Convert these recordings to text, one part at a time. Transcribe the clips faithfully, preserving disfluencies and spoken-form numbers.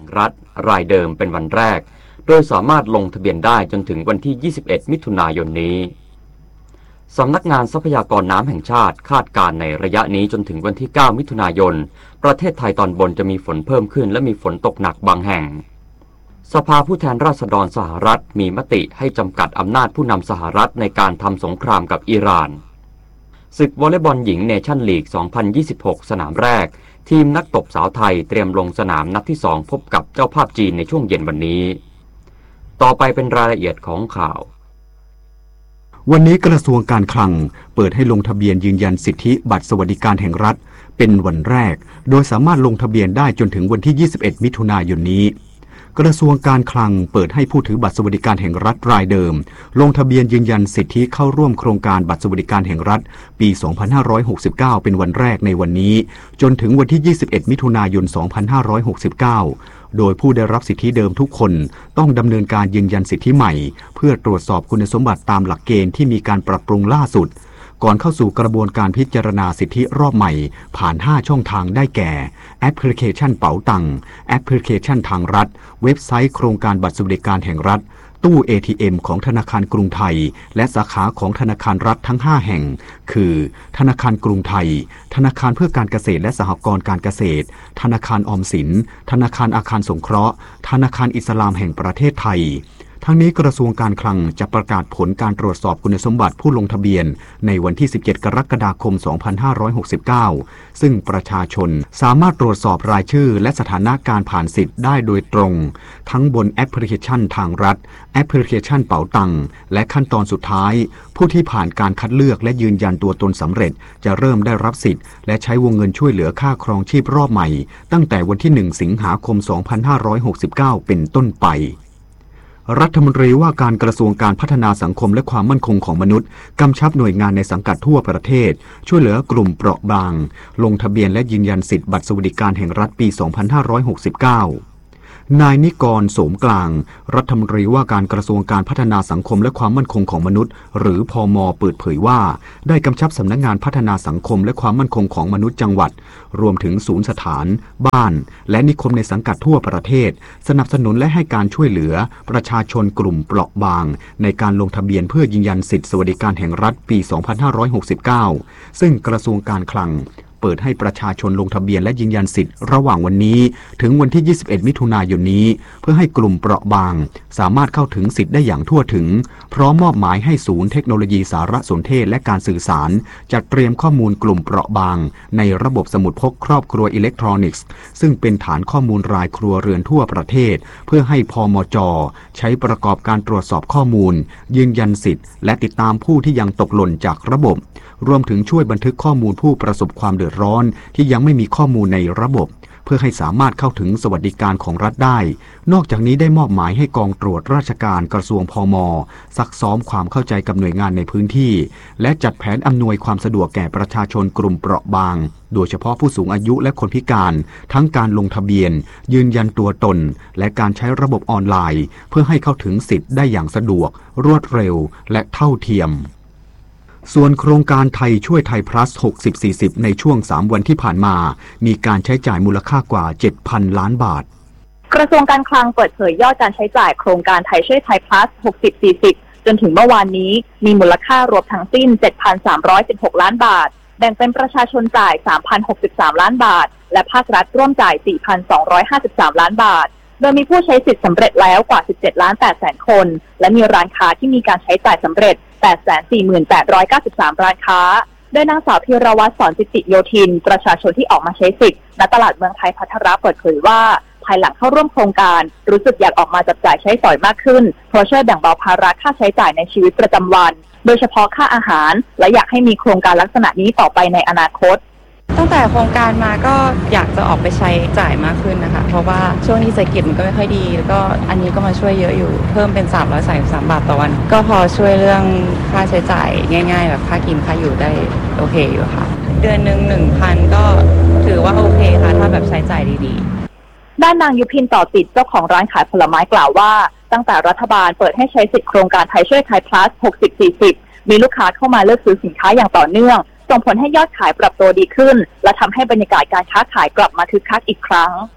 รัฐรายเดิมเป็นวันแรกโดยสามารถลงทะเบียนได้จนถึงวันที่ยี่สิบเอ็ดมิถุนายนนี้สำนักงานทรัพยากรน้ำแห่งชาติคาดการณ์ในระยะนี้จนถึงวันที่เก้ามิถุนายนประเทศไทยตอนบนจะมีฝนเพิ่มขึ้นและมีฝนตกหนักบางแห่งสภาผู้แทนราษฎรสหรัฐมีมติให้จำกัดอำนาจผู้นำสหรัฐในการทำสงครามกับอิหร่านศึกวอลเลย์บอลหญิงเนชั่นลีก สองพันยี่สิบหก สนามแรกทีมนักตบสาวไทยเตรียมลงสนามนัดที่สองพบกับเจ้าภาพจีนในช่วงเย็นวันนี้ต่อไปเป็นรายละเอียดของข่าววันนี้กระทรวงการคลังเปิดให้ลงทะเบียนยืนยันสิทธิบัตรสวัสดิการแห่งรัฐเป็นวันแรกโดยสามารถลงทะเบียนได้จนถึงวันที่ยี่สิบเอ็ดมิถุนายนนี้กระทรวงการคลังเปิดให้ผู้ถือบัตรสวัสดิการแห่งรัฐรายเดิมลงทะเบียนยืนยันสิทธิเข้าร่วมโครงการบัตรสวัสดิการแห่งรัฐปีสองพันห้าร้อยหกสิบเก้าเป็นวันแรกในวันนี้จนถึงวันที่ยี่สิบเอ็ดมิถุนายนสองพันห้าร้อยหกสิบเก้าโดยผู้ได้รับสิทธิเดิมทุกคนต้องดำเนินการยืนยันสิทธิใหม่เพื่อตรวจสอบคุณสมบัติตามหลักเกณฑ์ที่มีการปรับปรุงล่าสุดก่อนเข้าสู่กระบวนการพิจารณาสิทธิรอบใหม่ผ่านห้าช่องทางได้แก่แอปพลิเคชันเป๋าตังค์แอปพลิเคชันทางรัฐเว็บไซต์โครงการบัตรสวัสดิการแห่งรัฐตู้ เอ ที เอ็ม ของธนาคารกรุงไทยและสาขาของธนาคารรัฐทั้งห้าแห่งคือธนาคารกรุงไทยธนาคารเพื่อการเกษตรและสหกรณ์การเกษตรธนาคารออมสินธนาคารอาคารสงเคราะห์ธนาคารอิสลามแห่งประเทศไทยทั้งนี้กระทรวงการคลังจะประกาศผลการตรวจสอบคุณสมบัติผู้ลงทะเบียนในวันที่สิบเจ็ดกรกฎาคมสองพันห้าร้อยหกสิบเก้าซึ่งประชาชนสามารถตรวจสอบรายชื่อและสถานะการผ่านสิทธิ์ได้โดยตรงทั้งบนแอปพลิเคชันทางรัฐแอปพลิเคชันเป๋าตังค์และขั้นตอนสุดท้ายผู้ที่ผ่านการคัดเลือกและยืนยันตัวตนสำเร็จจะเริ่มได้รับสิทธิ์และใช้วงเงินช่วยเหลือค่าครองชีพรอบใหม่ตั้งแต่วันที่หนึ่งสิงหาคมสองพันห้าร้อยหกสิบเก้าเป็นต้นไปรัฐมนตรีว่าการกระทรวงการพัฒนาสังคมและความมั่นคงของมนุษย์กำชับหน่วยงานในสังกัดทั่วประเทศช่วยเหลือกลุ่มเปราะบางลงทะเบียนและยืนยันสิทธิบัตรสวัสดิการแห่งรัฐปีสองพันห้าร้อยหกสิบเก้านายนิกรโสมกลางรัฐมนตรีว่าการกระทรวงการพัฒนาสังคมและความมั่นคงของมนุษย์หรือพม.เปิดเผยว่าได้กำชับสำนักงานพัฒนาสังคมและความมั่นคงของมนุษย์จังหวัดรวมถึงศูนย์สถานบ้านและนิคมในสังกัดทั่วประเทศสนับสนุนและให้การช่วยเหลือประชาชนกลุ่มเปราะบางในการลงทะเบียนเพื่อยืนยันสิทธิสวัสดิการแห่งรัฐปีสองพันห้าร้อยหกสิบเก้าซึ่งกระทรวงการคลังเปิดให้ประชาชนลงทะเบียนและยืนยันสิทธิ์ระหว่างวันนี้ถึงวันที่ยี่สิบเอ็ดมิถุนายนนี้เพื่อให้กลุ่มเปราะบางสามารถเข้าถึงสิทธิ์ได้อย่างทั่วถึงพร้อมมอบหมายให้ศูนย์เทคโนโลยีสารสนเทศและการสื่อสารจัดเตรียมข้อมูลกลุ่มเปราะบางในระบบสมุดพกครอบครัวอิเล็กทรอนิกส์ซึ่งเป็นฐานข้อมูลรายครัวเรือนทั่วประเทศเพื่อให้พมจ.ใช้ประกอบการตรวจสอบข้อมูลยืนยันสิทธิ์และติดตามผู้ที่ยังตกหล่นจากระบบรวมถึงช่วยบันทึกข้อมูลผู้ประสบความเดือดร้อนที่ยังไม่มีข้อมูลในระบบเพื่อให้สามารถเข้าถึงสวัสดิการของรัฐได้นอกจากนี้ได้มอบหมายให้กองตรวจราชการกระทรวงพม.ซักซ้อมความเข้าใจกับหน่วยงานในพื้นที่และจัดแผนอำนวยความสะดวกแก่ประชาชนกลุ่มเปราะบางโดยเฉพาะผู้สูงอายุและคนพิการทั้งการลงทะเบียนยืนยันตัวตนและการใช้ระบบออนไลน์เพื่อให้เข้าถึงสิทธิ์ได้อย่างสะดวกรวดเร็วและเท่าเทียมส่วนโครงการไทยช่วยไทย plus หกสิบ สี่สิบ ในช่วงสามวันที่ผ่านมามีการใช้จ่ายมูลค่ากว่า เจ็ดพัน ล้านบาทกระทรวงการคลังเปิดเผยยอดการใช้จ่ายโครงการไทยช่วยไทย plus หกสิบ สี่สิบ จนถึงเมื่อวานนี้มีมูลค่ารวมทั้งสิ้น เจ็ดพันสามร้อยสิบหก ล้านบาทแบ่งเป็นประชาชนจ่าย สามพันหกสิบสาม ล้านบาทและภาครัฐร่วมจ่าย สี่พันสองร้อยห้าสิบสาม ล้านบาทโดยมีผู้ใช้สิทธิ์สำเร็จแล้วกว่า สิบเจ็ดล้านแปดแสนคนและมีร้านค้าที่มีการใช้จ่ายสำเร็จ แปดแสนสี่หมื่นแปดร้อยเก้าสิบสาม ร้านค้าโดยนางสาวธีรวัฒน์สอนจิติโยธินประชาชนที่ออกมาใช้สิทธิ์ณตลาดเมืองไทยพัทระเปิดเผยว่าภายหลังเข้าร่วมโครงการรู้สึกอยากออกมาจับจ่ายใช้สอยมากขึ้นเพราะช่วยแบ่งเบาภาระค่าใช้จ่ายในชีวิตประจำวันโดยเฉพาะค่าอาหารและอยากให้มีโครงการลักษณะนี้ต่อไปในอนาคตตั้งแต่โครงการมาก็อยากจะออกไปใช้จ่ายมากขึ้นนะคะเพราะว่าช่วงนี้เศรษฐกิจมันก็ไม่ค่อยดีแล้วก็อันนี้ก็มาช่วยเยอะอยู่เพิ่มเป็นสามร้อยสามสิบสามบาทต่อวันก็พอช่วยเรื่องค่าใช้จ่ายง่ายๆแบบค่ากินค่าอยู่ได้โอเคอยู่ค่ะเดือนหนึ่ง หนึ่งพัน ก็ถือว่าโอเคค่ะถ้าแบบใช้จ่ายดีๆด้านนางยุพินต่อติดเจ้าของร้านขายผลไม้กล่าวว่าตั้งแต่รัฐบาลเปิดให้ใช้สิทธิโครงการไทยช่วยไทย plus หกสิบ สี่สิบ มีลูกค้าเข้ามาเลือกซื้อสินค้าอย่างต่อเนื่องส่งผลให้ยอดขายปรับตัวดีขึ้นและทำให้บรรยากาศการค้าขายกลับมาคึกคักอีกครั้ง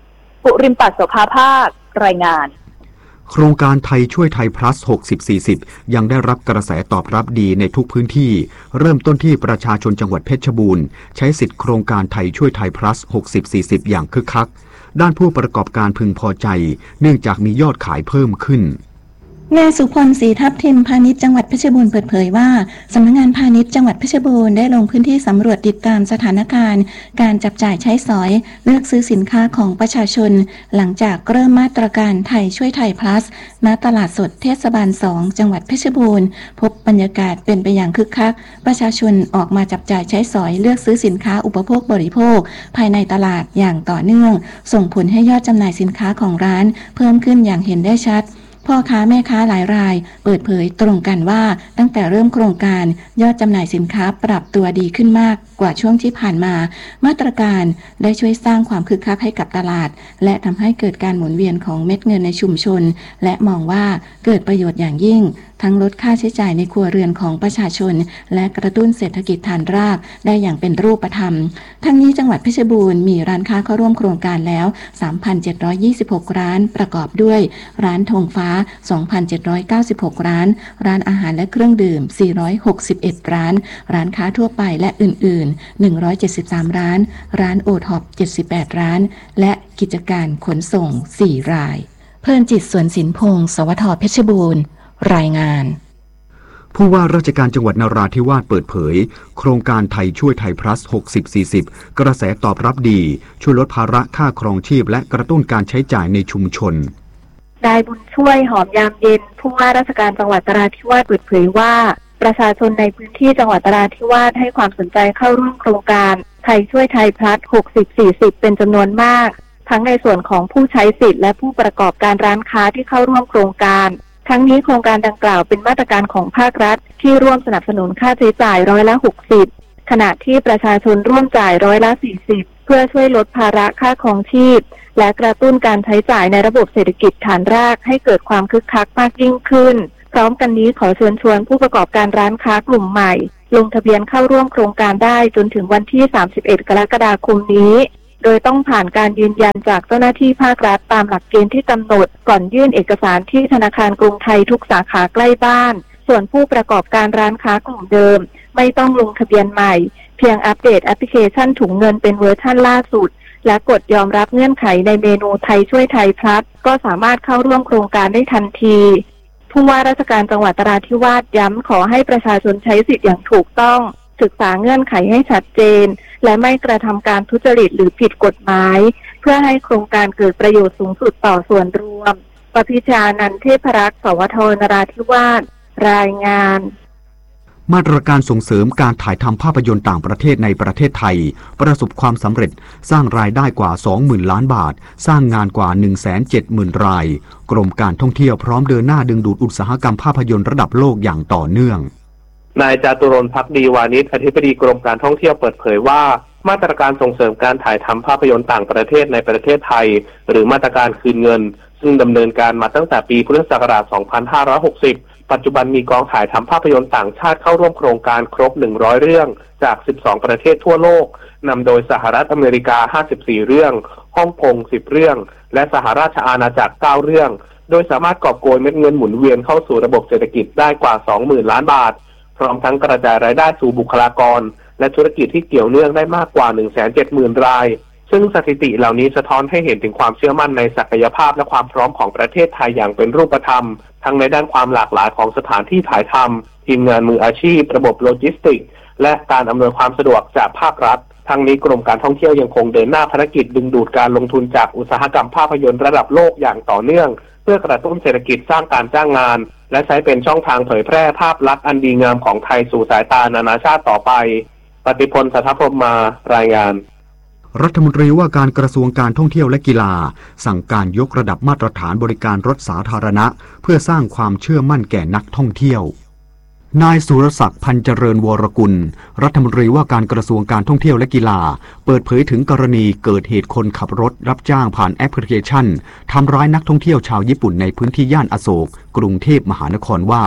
ปุริมปัสโสภาภาครายงานโครงการไทยช่วยไทย plus หกสิบ สี่สิบ ยังได้รับกระแสตอบรับดีในทุกพื้นที่เริ่มต้นที่ประชาชนจังหวัดเพชรบูรณ์ใช้สิทธิโครงการไทยช่วยไทย plus หกสิบ สี่สิบ อย่างคึกคักด้านผู้ประกอบการพึงพอใจเนื่องจากมียอดขายเพิ่มขึ้นนายสุพลศรีทับทิมพาณิชย์จังหวัดเพชรบูรณ์เปิดเผยว่าสำนักงานพาณิชย์จังหวัดเพชรบูรณ์ได้ลงพื้นที่สำรวจติดตามสถานการณ์การจับจ่ายใช้สอยเลือกซื้อสินค้าของประชาชนหลังจากเริ่มมาตรการไทยช่วยไทย plus ณตลาดสดเทศบาลสองจังหวัดเพชรบูรณ์พบบรรยากาศเป็นไปอย่างคึกคักประชาชนออกมาจับจ่ายใช้สอยเลือกซื้อสินค้าอุปโภคบริโภคภายในตลาดอย่างต่อเนื่องส่งผลให้ยอดจำหน่ายสินค้าของร้านเพิ่มขึ้นอย่างเห็นได้ชัดพ่อค้าแม่ค้าหลายรายเปิดเผยตรงกันว่าตั้งแต่เริ่มโครงการยอดจำหน่ายสินค้าปรับตัวดีขึ้นมากกว่าช่วงที่ผ่านมามาตรการได้ช่วยสร้างความคึกคักให้กับตลาดและทำให้เกิดการหมุนเวียนของเม็ดเงินในชุมชนและมองว่าเกิดประโยชน์อย่างยิ่งทั้งลดค่าใช้จ่ายในครัวเรือนของประชาชนและกระตุ้นเศรษฐกิจฐานรากได้อย่างเป็นรูปธรรมทั้งนี้จังหวัดเพชรบูรณ์มีร้านค้าเข้าร่วมโครงการแล้ว สามพันเจ็ดร้อยยี่สิบหก ร้านประกอบด้วยร้านธงฟ้า สองพันเจ็ดร้อยเก้าสิบหก ร้านร้านอาหารและเครื่องดื่มสี่ร้อยหกสิบเอ็ดร้านร้านค้าทั่วไปและอื่นๆหนึ่งร้อยเจ็ดสิบสามร้านร้านโอท็อปเจ็ดสิบแปดร้านและกิจการขนส่งสี่รายเพลินจิตสวนสินพงศ์สวทเพชรบูรณ์รายงานผู้ว่าราชการจังหวัดนราธิวาสเปิดเผยโครงการไทยช่วยไทย plus หกสิบ สี่สิบ กระแสตอบรับดีช่วยลดภาระค่าครองชีพและกระตุ้นการใช้จ่ายในชุมชนนายบุญช่วยหอมยามเย็นผู้ว่าราชการจังหวัดนราธิวาสเปิดเผยว่าประชาชนในพื้นที่จังหวัดนราธิวาสให้ความสนใจเข้าร่วมโครงการไทยช่วยไทย plus หกสิบ สี่สิบ เป็นจำนวนมากทั้งในส่วนของผู้ใช้สิทธิ์และผู้ประกอบการร้านค้าที่เข้าร่วมโครงการทั้งนี้โครงการดังกล่าวเป็นมาตรการของภาครัฐที่ร่วมสนับสนุนค่าใช้จ่ายร้อยละหกสิบขณะที่ประชาชนร่วมจ่ายร้อยละสี่สิบเพื่อช่วยลดภาระค่าครองชีพและกระตุ้นการใช้จ่ายในระบบเศรษฐกิจฐานรากให้เกิดความคึกคักมากยิ่งขึ้นพร้อมกันนี้ขอเชิญชวนผู้ประกอบการร้านค้ากลุ่มใหม่ลงทะเบียนเข้าร่วมโครงการได้จนถึงวันที่สามสิบเอ็ดกรกฎาคมนี้โดยต้องผ่านการยืนยันจากเจ้าหน้าที่ภาครัฐตามหลักเกณฑ์ที่กำหนดก่อนยื่นเอกสารที่ธนาคารกรุงไทยทุกสาขาใกล้บ้านส่วนผู้ประกอบการร้านค้ากลุ่มเดิมไม่ต้องลงทะเบียนใหม่เพียงอัปเดตแอปพลิเคชันถุงเงินเป็นเวอร์ชันล่าสุดและกดยอมรับเงื่อนไขในเมนูไทยช่วยไทย plus ก็สามารถเข้าร่วมโครงการได้ทันทีผู้ว่าราชการจังหวัดนราธิวาสย้ำขอให้ประชาชนใช้สิทธิ์อย่างถูกต้องศึกษาเงื่อนไขให้ชัดเจนและไม่กระทำการทุจริตหรือผิดกฎหมายเพื่อให้โครงการเกิดประโยชน์สูงสุดต่อส่วนรวมปพิชานันท์เทพรักษ์สวทนราธิวาสรายงานมาตรการส่งเสริมการถ่ายทำภาพยนตร์ต่างประเทศในประเทศไทยประสบความสำเร็จสร้างรายได้กว่า สองหมื่น ล้านบาทสร้างงานกว่า หนึ่งแสนเจ็ดหมื่น รายกรมการท่องเที่ยวพร้อมเดินหน้าดึงดูดอุตสาหกรรมภาพยนตร์ระดับโลกอย่างต่อเนื่องนายจาตุรนต์ ภักดีวานิชอธิบดีกรมการท่องเที่ยวเปิดเผยว่ามาตรการส่งเสริมการถ่ายทำภาพยนตร์ต่างประเทศในประเทศไทยหรือมาตรการคืนเงินซึ่งดำเนินการมาตั้งแต่ปีพุทธศักราช สองพันห้าร้อยหกสิบ ปัจจุบันมีกองถ่ายทำภาพยนตร์ต่างชาติเข้าร่วมโครงการครบ หนึ่งร้อย เรื่องจาก สิบสอง ประเทศทั่วโลกนำโดยสหรัฐอเมริกา ห้าสิบสี่ เรื่องฮ่องกง สิบ เรื่องและสหราชอาณาจักร เก้า เรื่องโดยสามารถกอบโกยเม็ดเงินหมุนเวียนเข้าสู่ระบบเศรษฐกิจได้กว่า สองหมื่น ล้านบาทพร้อมทั้งกระจายรายได้สู่บุคลากรและธุรกิจที่เกี่ยวเนื่องได้มากกว่า หนึ่งแสนเจ็ดหมื่น รายซึ่งสถิติเหล่านี้สะท้อนให้เห็นถึงความเชื่อมั่นในศักยภาพและความพร้อมของประเทศไทยอย่างเป็นรูปธรรมทั้งในด้านความหลากหลายของสถานที่ถ่ายทำทีมงานมืออาชีพระบบโลจิสติกส์และการอำนวยความสะดวกจากภาครัฐทั้งนี้กรมการท่องเที่ยวยังคงเดินหน้าภารกิจดึงดูดการลงทุนจากอุตสาหกรรมภาพยนตร์ระดับโลกอย่างต่อเนื่องเพื่อกระตุ้นเศรษฐกิจสร้างการจ้างงานและใช้เป็นช่องทางเผยแพร่ภาพลักษณ์อันดีงามของไทยสู่สายตานานาชาติต่อไปปฏิพล สัทธพรหมารายงานรัฐมนตรีว่าการกระทรวงการท่องเที่ยวและกีฬาสั่งการยกระดับมาตรฐานบริการรถสาธารณะเพื่อสร้างความเชื่อมั่นแก่นักท่องเที่ยวนายสุรศักดิ์พันเจริญวรกุลรัฐมนตรีว่าการกระทรวงการท่องเที่ยวและกีฬาเปิดเผยถึงกรณีเกิดเหตุคนขับรถรับจ้างผ่านแอปพลิเคชันทำร้ายนักท่องเที่ยวชาวญี่ปุ่นในพื้นที่ย่านอโศกกรุงเทพมหานครว่า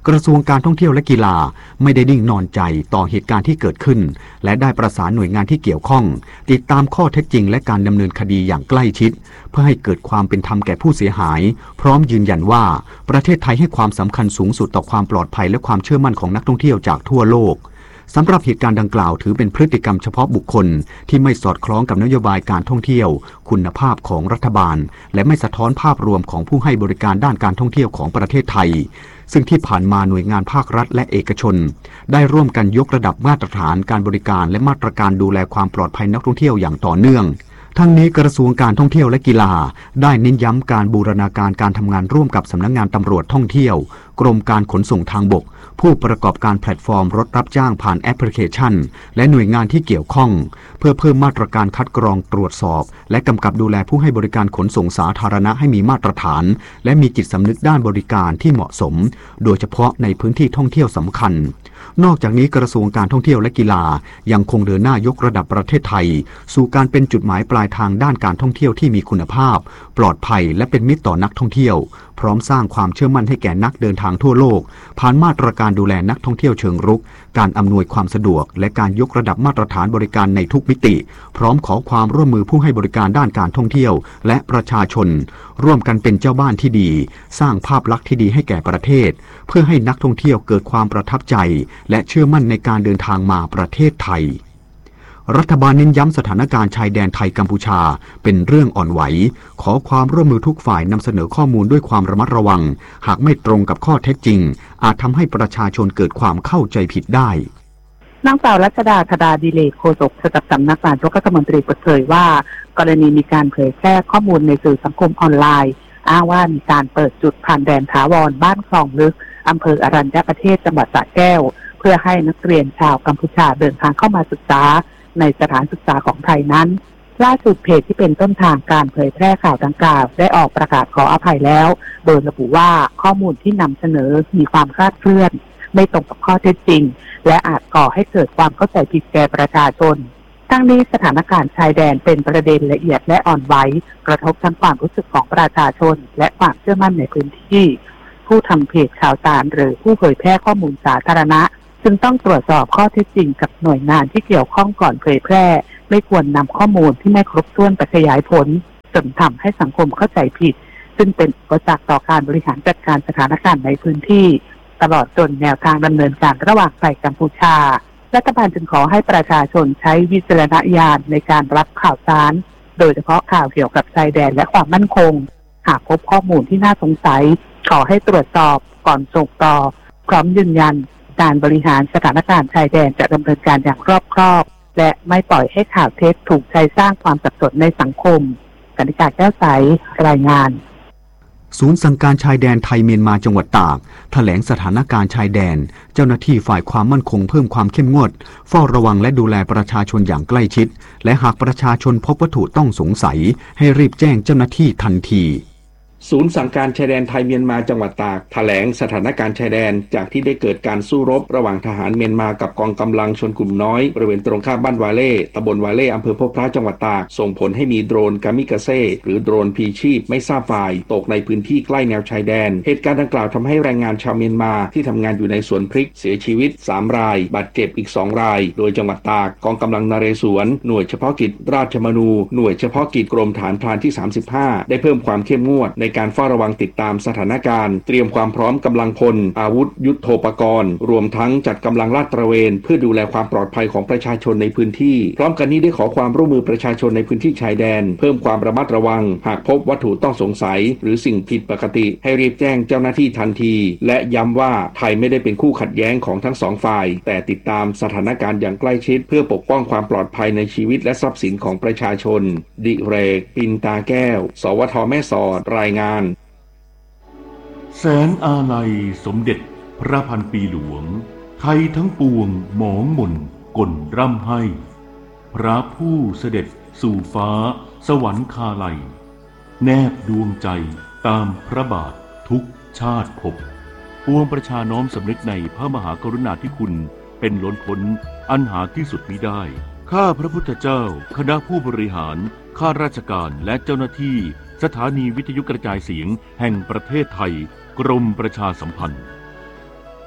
กระทรวงการท่องเที่ยวและกีฬาไม่ได้นิ่งนอนใจต่อเหตุการณ์ที่เกิดขึ้นและได้ประสานหน่วยงานที่เกี่ยวข้องติดตามข้อเท็จจริงและการดำเนินคดีอย่างใกล้ชิดเพื่อให้เกิดความเป็นธรรมแก่ผู้เสียหายพร้อมยืนยันว่าประเทศไทยให้ความสำคัญสูงสุดต่อความปลอดภัยและความเชื่อมั่นของนักท่องเที่ยวจากทั่วโลกสำหรับเหตุการณ์ดังกล่าวถือเป็นพฤติกรรมเฉพาะบุคคลที่ไม่สอดคล้องกับนโยบายการท่องเที่ยวคุณภาพของรัฐบาลและไม่สะท้อนภาพรวมของผู้ให้บริการด้านการท่องเที่ยวของประเทศไทยซึ่งที่ผ่านมาหน่วยงานภาครัฐและเอกชนได้ร่วมกันยกระดับมาตรฐานการบริการและมาตรการดูแลความปลอดภัยนักท่องเที่ยวอย่างต่อเนื่องทั้งนี้กระทรวงการท่องเที่ยวและกีฬาได้เน้นย้ำการบูรณาการการทำงานร่วมกับสำนักงานตำรวจท่องเที่ยวกรมการขนส่งทางบกผู้ประกอบการแพลตฟอร์มรถรับจ้างผ่านแอปพลิเคชันและหน่วยงานที่เกี่ยวข้องเพื่อเพิ่มมาตรการคัดกรองตรวจสอบและกำกับดูแลผู้ให้บริการขนส่งสาธารณะให้มีมาตรฐานและมีจิตสำนึกด้านบริการที่เหมาะสมโดยเฉพาะในพื้นที่ท่องเที่ยวสำคัญนอกจากนี้กระทรวงการท่องเที่ยวและกีฬายังคงเดินหน้ายกระดับประเทศไทยสู่การเป็นจุดหมายปลายทางด้านการท่องเที่ยวที่มีคุณภาพปลอดภัยและเป็นมิตรต่อนักท่องเที่ยวพร้อมสร้างความเชื่อมั่นให้แก่นักเดินทางทั่วโลกผ่านมาตรการดูแลนักท่องเที่ยวเชิงรุกการอำนวยความสะดวกและการยกระดับมาตรฐานบริการในทุกมิติพร้อมขอความร่วมมือผู้ให้บริการด้านการท่องเที่ยวและประชาชนร่วมกันเป็นเจ้าบ้านที่ดีสร้างภาพลักษณ์ที่ดีให้แก่ประเทศเพื่อให้นักท่องเที่ยวเกิดความประทับใจและเชื่อมั่นในการเดินทางมาประเทศไทยรัฐบาลเน้นย้ำสถานการณ์ชายแดนไทยกัมพูชาเป็นเรื่องอ่อนไหวขอความร่วมมือทุกฝ่ายนำเสนอข้อมูลด้วยความระมัดระวังหากไม่ตรงกับข้อเท็จจริงอาจทำให้ประชาชนเกิดความเข้าใจผิดได้นางสาวรัชดา ธดาดิเลกโฆษกประจำสำนักนายกรัฐมนตรีเปิดเผยว่ากรณีมีการเผยแพร่ข้อมูลในสื่อสังคมออนไลน์อ้างว่ามีการเปิดจุดผ่านแดนถาวรบ้านคลองลึกอำเภออรัญญประเทศจังหวัดสระแก้วเพื่อให้นักเรียนชาวกัมพูชาเดินทางเข้ามาศึกษาในสถานศึกษาของไทยนั้นล่าสุดเพจที่เป็นต้นทางการเผยแพร่ข่าวดังกล่าวได้ออกประกาศขออภัยแล้วโดยระบุว่าข้อมูลที่นำเสนอมีความคลาดเคลื่อนไม่ตรงกับข้อเท็จจริงและอาจก่อให้เกิดความเข้าใจผิดแก่ประชาชนทั้งนี้สถานการณ์ชายแดนเป็นประเด็นละเอียดและอ่อนไหวกระทบทั้งความรู้สึกของประชาชนและความเชื่อมั่นในพื้นที่ผู้ทำเพจข่าวสารหรือผู้เผยแพร่ข้อมูลสาธารณะจึงต้องตรวจสอบข้อเท็จจริงกับหน่วยงานที่เกี่ยวข้องก่อนเผยแพร่ไม่ควรนำข้อมูลที่ไม่ครบถ้วนไปขยายผลจนทำให้สังคมเข้าใจผิดซึ่งเป็นอุปสรรคต่อการบริหารจัดการสถานการณ์ในพื้นที่ตลอดจนแนวทางดำเนินการระหว่างไทยกัมพูชารัฐบาลจึงขอให้ประชาชนใช้วิจารณญาณในการรับข่าวสารโดยเฉพาะข่าวเกี่ยวกับชายแดนและความมั่นคงหากพบข้อมูลที่น่าสงสัยขอให้ตรวจสอบก่อนส่งต่อพร้อมยืนยันการบริหารสถานการณ์ชายแดนจะดำเนินการอย่างรอบคอบและไม่ปล่อยให้ข่าวเท็จถูกใช้สร้างความสับสนในสังคมกนิกาแก้วใสรายงานศูนย์สั่งการชายแดนไทยเมียนมาจังหวัดตากแถลงสถานการณ์ชายแดนเจ้าหน้าที่ฝ่ายความมั่นคงเพิ่มความเข้มงวดเฝ้าระวังและดูแลประชาชนอย่างใกล้ชิดและหากประชาชนพบวัตถุต้องสงสัยให้รีบแจ้งเจ้าหน้าที่ทันทีศูนย์สั่งการชายแดนไทยเมียนมาจังหวัดตากแถลงสถานการณ์ชายแดนจากที่ได้เกิดการสู้รบระหว่างทหารเมียนมากับกองกำลังชนกลุ่มน้อยบริเวณตรงข้ามบ้านวาเล่ตำบลวาเล่อำเภอพบพระจังหวัดตากส่งผลให้มีโดรนกามิกาเซ่หรือโดรนพีชีพไม่ทราบฝ่ายตกในพื้นที่ใกล้แนวชายแดนเหตุการณ์ดังกล่าวทำให้แรงงานชาวเมียนมาที่ทำงานอยู่ในสวนพริกเสียชีวิตสามรายบาดเจ็บอีกสองรายโดยจังหวัดตากกองกำลังนเรศวรหน่วยเฉพาะกิจราชมนูหน่วยเฉพาะกิจกรมฐานพรานที่สามสิบห้าได้เพิ่มความเข้มงวดในการเฝ้าระวังติดตามสถานการณ์เตรียมความพร้อมกำลังพลอาวุธยุทโธปกรณ์รวมทั้งจัดกำลังลาดตระเวนเพื่อดูแลความปลอดภัยของประชาชนในพื้นที่พร้อมกันนี้ได้ขอความร่วมมือประชาชนในพื้นที่ชายแดนเพิ่มความระมัดระวังหากพบวัตถุต้องสงสัยหรือสิ่งผิดปกติให้รีบแจ้งเจ้าหน้าที่ทันทีและย้ำว่าไทยไม่ได้เป็นคู่ขัดแย้งของทั้งสองฝ่ายแต่ติดตามสถานการณ์อย่างใกล้ชิดเพื่อปกป้องความปลอดภัยในชีวิตและทรัพย์สินของประชาชนดิเรกปินตาแก้วสวทแม่สอดรายงานแสนอาลัยสมเด็จพระพันปีหลวงไทยทั้งปวงหมองหม่นก่นร่ำให้พระผู้เสด็จสู่ฟ้าสวรรคาลัยแนบดวงใจตามพระบาททุกชาติภพปวงประชาน้อมสำนึกในพระมหากรุณาธิคุณเป็นล้นพ้นอันหาที่สุดมิได้ข้าพระพุทธเจ้าคณะผู้บริหารข้าราชการและเจ้าหน้าที่สถานีวิทยุกระจายเสียงแห่งประเทศไทยกรมประชาสัมพันธ์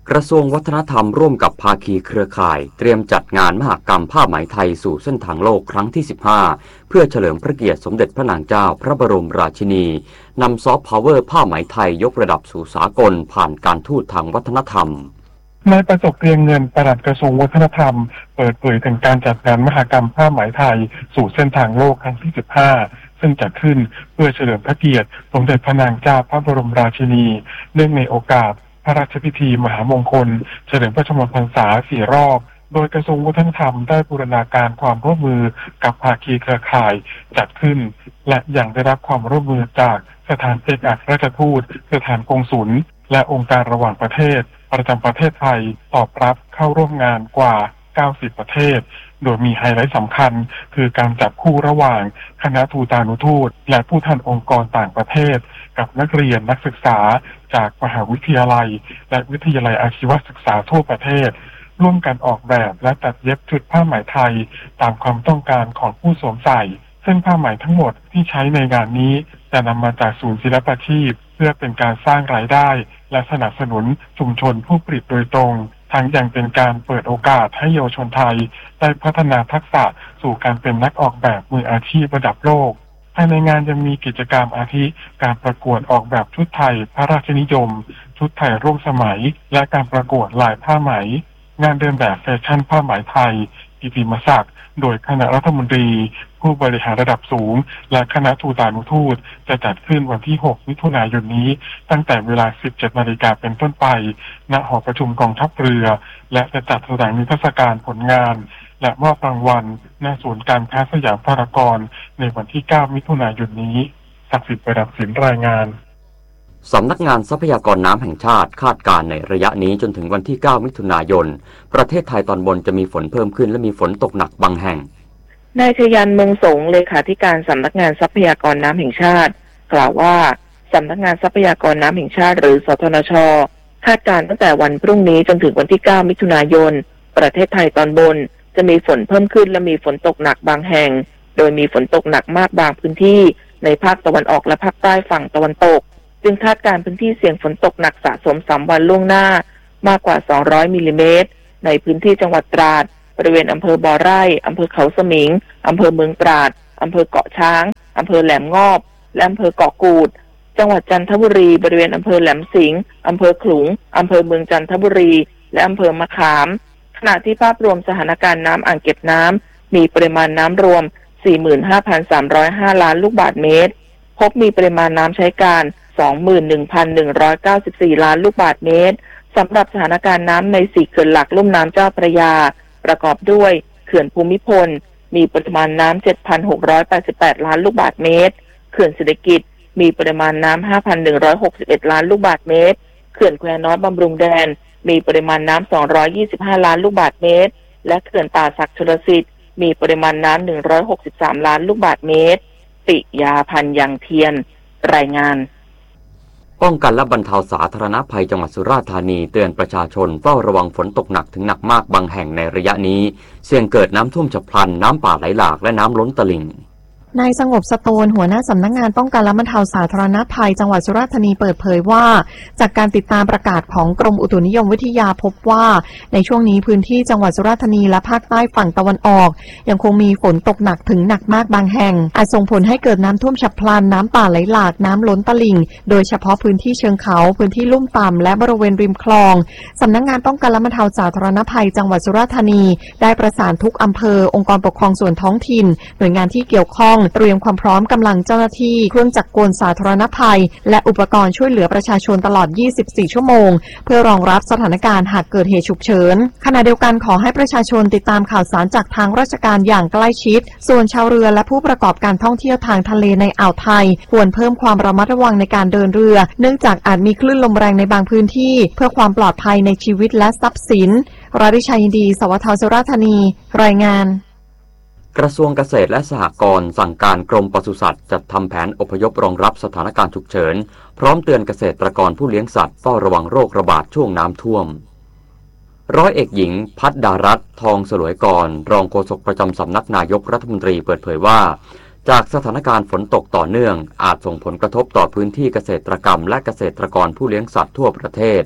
กระทรวงวัฒนธรรมร่วมกับภาคีเครือข่ายเตรียมจัดงานมหกรรมผ้าไหมไทยสู่เส้นทางโลกครั้งที่สิบห้าเพื่อเฉลิมพระเกียรติสมเด็จพระนางเจ้าพระบรมราชินีนำซอฟต์พาวเวอร์ผ้าไหมไทยยกระดับสู่สากลผ่านการทูตทางวัฒนธรรมนายประสบเกรียงเงินปลัดกระทรวงวัฒนธรรมเปิดเผยถึงการจัดงานมหกรรมผ้าไหมไทยสู่เส้นทางโลกครั้งที่สิบห้าซึ่งจัดขึ้นเพื่อเฉลิมพระเกียรติสมเด็จพระนางเจ้าพระบรมราชินีเนื่องในโอกาสพระราชพิธีมหามงคลเฉลิมพระชนมพรรษาสี่รอบโดยกระทรวงวัฒนธรรมได้บูรณาการความร่วมมือกับภาคีเครือข่ายจัดขึ้นและยังได้รับความร่วมมือจากสถานเอกอัครราชทูตสถานกงสุลและองค์การระหว่างประเทศประจำประเทศไทยตอบรับเข้าร่วมงานกว่าเก้าสิบประเทศโดยมีไฮไลท์สำคัญคือการจับคู่ระหว่างคณะทูตานุทูตและผู้แทนองค์กรต่างประเทศกับนักเรียนนักศึกษาจากมหาวิทยาลัยและวิทยาลัยอาชีวศึกษาทั่วประเทศร่วมกันออกแบบและตัดเย็บชุดผ้าไหมไทยตามความต้องการของผู้สวมใส่ซึ่งผ้าไหมทั้งหมดที่ใช้ในงานนี้จะนำมาจากศูนย์ศิลปาชีพเพื่อเป็นการสร้างรายได้และสนับสนุนชุมชนผู้ผลิตโดยตรงทั้งยังเป็นการเปิดโอกาสให้เยาวชนไทยได้พัฒนาทักษะสู่การเป็นนักออกแบบมืออาชีพระดับโลกภายในงานยังมีกิจกรรมอาทิการประกวดออกแบบชุดไทยพระราชนิยมชุดไทยร่วมสมัยและการประกวดลายผ้าไหมงานเดินแบบแฟชั่นผ้าไหมไทยกิตติมศักดิ์โดยคณะรัฐมนตรีผู้บริหารระดับสูงและคณะทูตานุทูตจะจัดขึ้นวันที่หกมิถุนายนนี้ตั้งแต่เวลา สิบเจ็ดนาฬิกา เป็นต้นไปณหอประชุมกองทัพเรือและจะจัดแสดงนิทรรศการผลงานและมอบรางวัลณศูนย์การค้าสยามพารากอนในวันที่เก้ามิถุนายนนี้ศักดิ์สิทธิ์ประดับศิลป์รายงานสำนักงานทรัพยากรน้ำแห่งชาติคาดการณ์ในระยะนี้จนถึงวันที่เก้ามิถุนายนประเทศไทยตอนบนจะมีฝนเพิ่มขึ้นและมีฝนตกหนักบางแห่งนายชยันต์เมืองสงเลขาธิการสำนักงานทรัพยากรน้ำแห่งชาติกล่าวว่าสำนักงานทรัพยากรน้ำแห่งชาติหรือสทนช.คาดการณ์ตั้งแต่วันพรุ่งนี้จนถึงวันที่เก้ามิถุนายนประเทศไทยตอนบนจะมีฝนเพิ่มขึ้นและมีฝนตกหนักบางแห่งโดยมีฝนตกหนักมากบางพื้นที่ในภาคตะวันออกและภาคใต้ฝั่งตะวันตกจึงคาดการณ์พื้นที่เสี่ยงฝนตกหนักสะสมสามวันล่วงหน้ามากกว่าสองร้อยมิลลิเมตรในพื้นที่จังหวัดตราดบริเวณอำเภอบ่อไร่อำเภอเขาสมิงอำเภอเมืองตราดอำเภอเกาะช้างอำเภอแหลมงอบและอำเภอเกาะกูดจังหวัดจันทบุรีบริเวณอำเภอแหลมสิงห์อำเภอขลุงอำเภอเมืองจันทบุรีและอำเภอมะขามขณะที่ภาพรวมสถานการณ์น้ำอ่างเก็บน้ำมีปริมาณน้ำรวม สี่หมื่นห้าพันสามร้อยห้า ล้านลูกบาศก์เมตรพบมีปริมาณน้ำใช้การ สองหมื่นหนึ่งพันหนึ่งร้อยเก้าสิบสี่ ล้านลูกบาศก์เมตรสำหรับสถานการณ์น้ำในสี่เขื่อนหลักลุ่มน้ำเจ้าพระยาประกอบด้วยเขื่อนภูมิพลมีปริมาณน้ำ เจ็ดพันหกร้อยแปดสิบแปด ล้านลูกบาศก์เมตรเขื่อนเศรษฐกิจมีปริมาณน้ำ ห้าพันหนึ่งร้อยหกสิบเอ็ด ล้านลูกบาศก์เมตรเขื่อนแควน้อยบำรุงแดนมีปริมาณน้ำ สองร้อยยี่สิบห้า ล้านลูกบาศก์เมตรและเขื่อนป่าสักชลสิทธิ์มีปริมาณน้ำ หนึ่งร้อยหกสิบสาม ล้านลูกบาศก์เมตรปิยาพันธ์ยังเทียนรายงานป้องกันและบรรเทาสาธารณภัยจังหวัดสุราษฎร์ธานีเตือนประชาชนเฝ้าระวังฝนตกหนักถึงหนักมากบางแห่งในระยะนี้เสี่ยงเกิดน้ำท่วมฉับพลันน้ำป่าไหลหลากและน้ำล้นตลิ่งนายสงบสโตนหัวหน้าสำนักงานป้องกันและบรรเทาสาธารณภัยจังหวัดสุราษฎร์ธานีเปิดเผยว่าจากการติดตามประกาศของกรมอุตุนิยมวิทยาพบว่าในช่วงนี้พื้นที่จังหวัดสุราษฎร์ธานีและภาคใต้ฝั่งตะวันออกยังคงมีฝนตกหนักถึงหนักมากบางแห่งอาจส่งผลให้เกิดน้ำท่วมฉับพลันน้ำป่าไหลหลากน้ำล้นตลิ่งโดยเฉพาะพื้นที่เชิงเขาพื้นที่ลุ่มต่ำและบริเวณริมคลองสำนักงานป้องกันและบรรเทาสาธารณภัยจังหวัดสุราษฎร์ธานีได้ประสานทุกอำเภอองค์กรปกครองส่วนท้องถิ่นหน่วยงานที่เกี่ยวข้องเตรียมความพร้อมกำลังเจ้าหน้าที่เครื่องจักรกลสาธารณภัยและอุปกรณ์ช่วยเหลือประชาชนตลอดยี่สิบสี่ชั่วโมงเพื่อรองรับสถานการณ์หากเกิดเหตุฉุกเฉินขณะเดียวกันขอให้ประชาชนติดตามข่าวสารจากทางราชการอย่างใกล้ชิดส่วนชาวเรือและผู้ประกอบการท่องเที่ยวทางทะเลในอ่าวไทยควรเพิ่มความระมัดระวังในการเดินเรือเนื่องจากอาจมีคลื่นลมแรงในบางพื้นที่เพื่อความปลอดภัยในชีวิตและทรัพย์สินราดิชัยยินดีสวทสุราษฎร์ธานีรายงานกระทรวงเกษตรและสหกรณ์สั่งการกรมปศุสัตว์จัดทำแผนอพยพรองรับสถานการณ์ฉุกเฉินพร้อมเตือนเกษตรกรผู้เลี้ยงสัตว์เฝ้าระวังโรคระบาดช่วงน้ำท่วมร้อยเอกหญิงพัฒดารัตน์ทองสลวยกรรองโฆษกประจำสำนักนายกรัฐมนตรีเปิดเผยว่าจากสถานการณ์ฝนตกต่อเนื่องอาจส่งผลกระทบต่อพื้นที่เกษตรกรรมและเกษตรกรผู้เลี้ยงสัตว์ทั่วประเทศ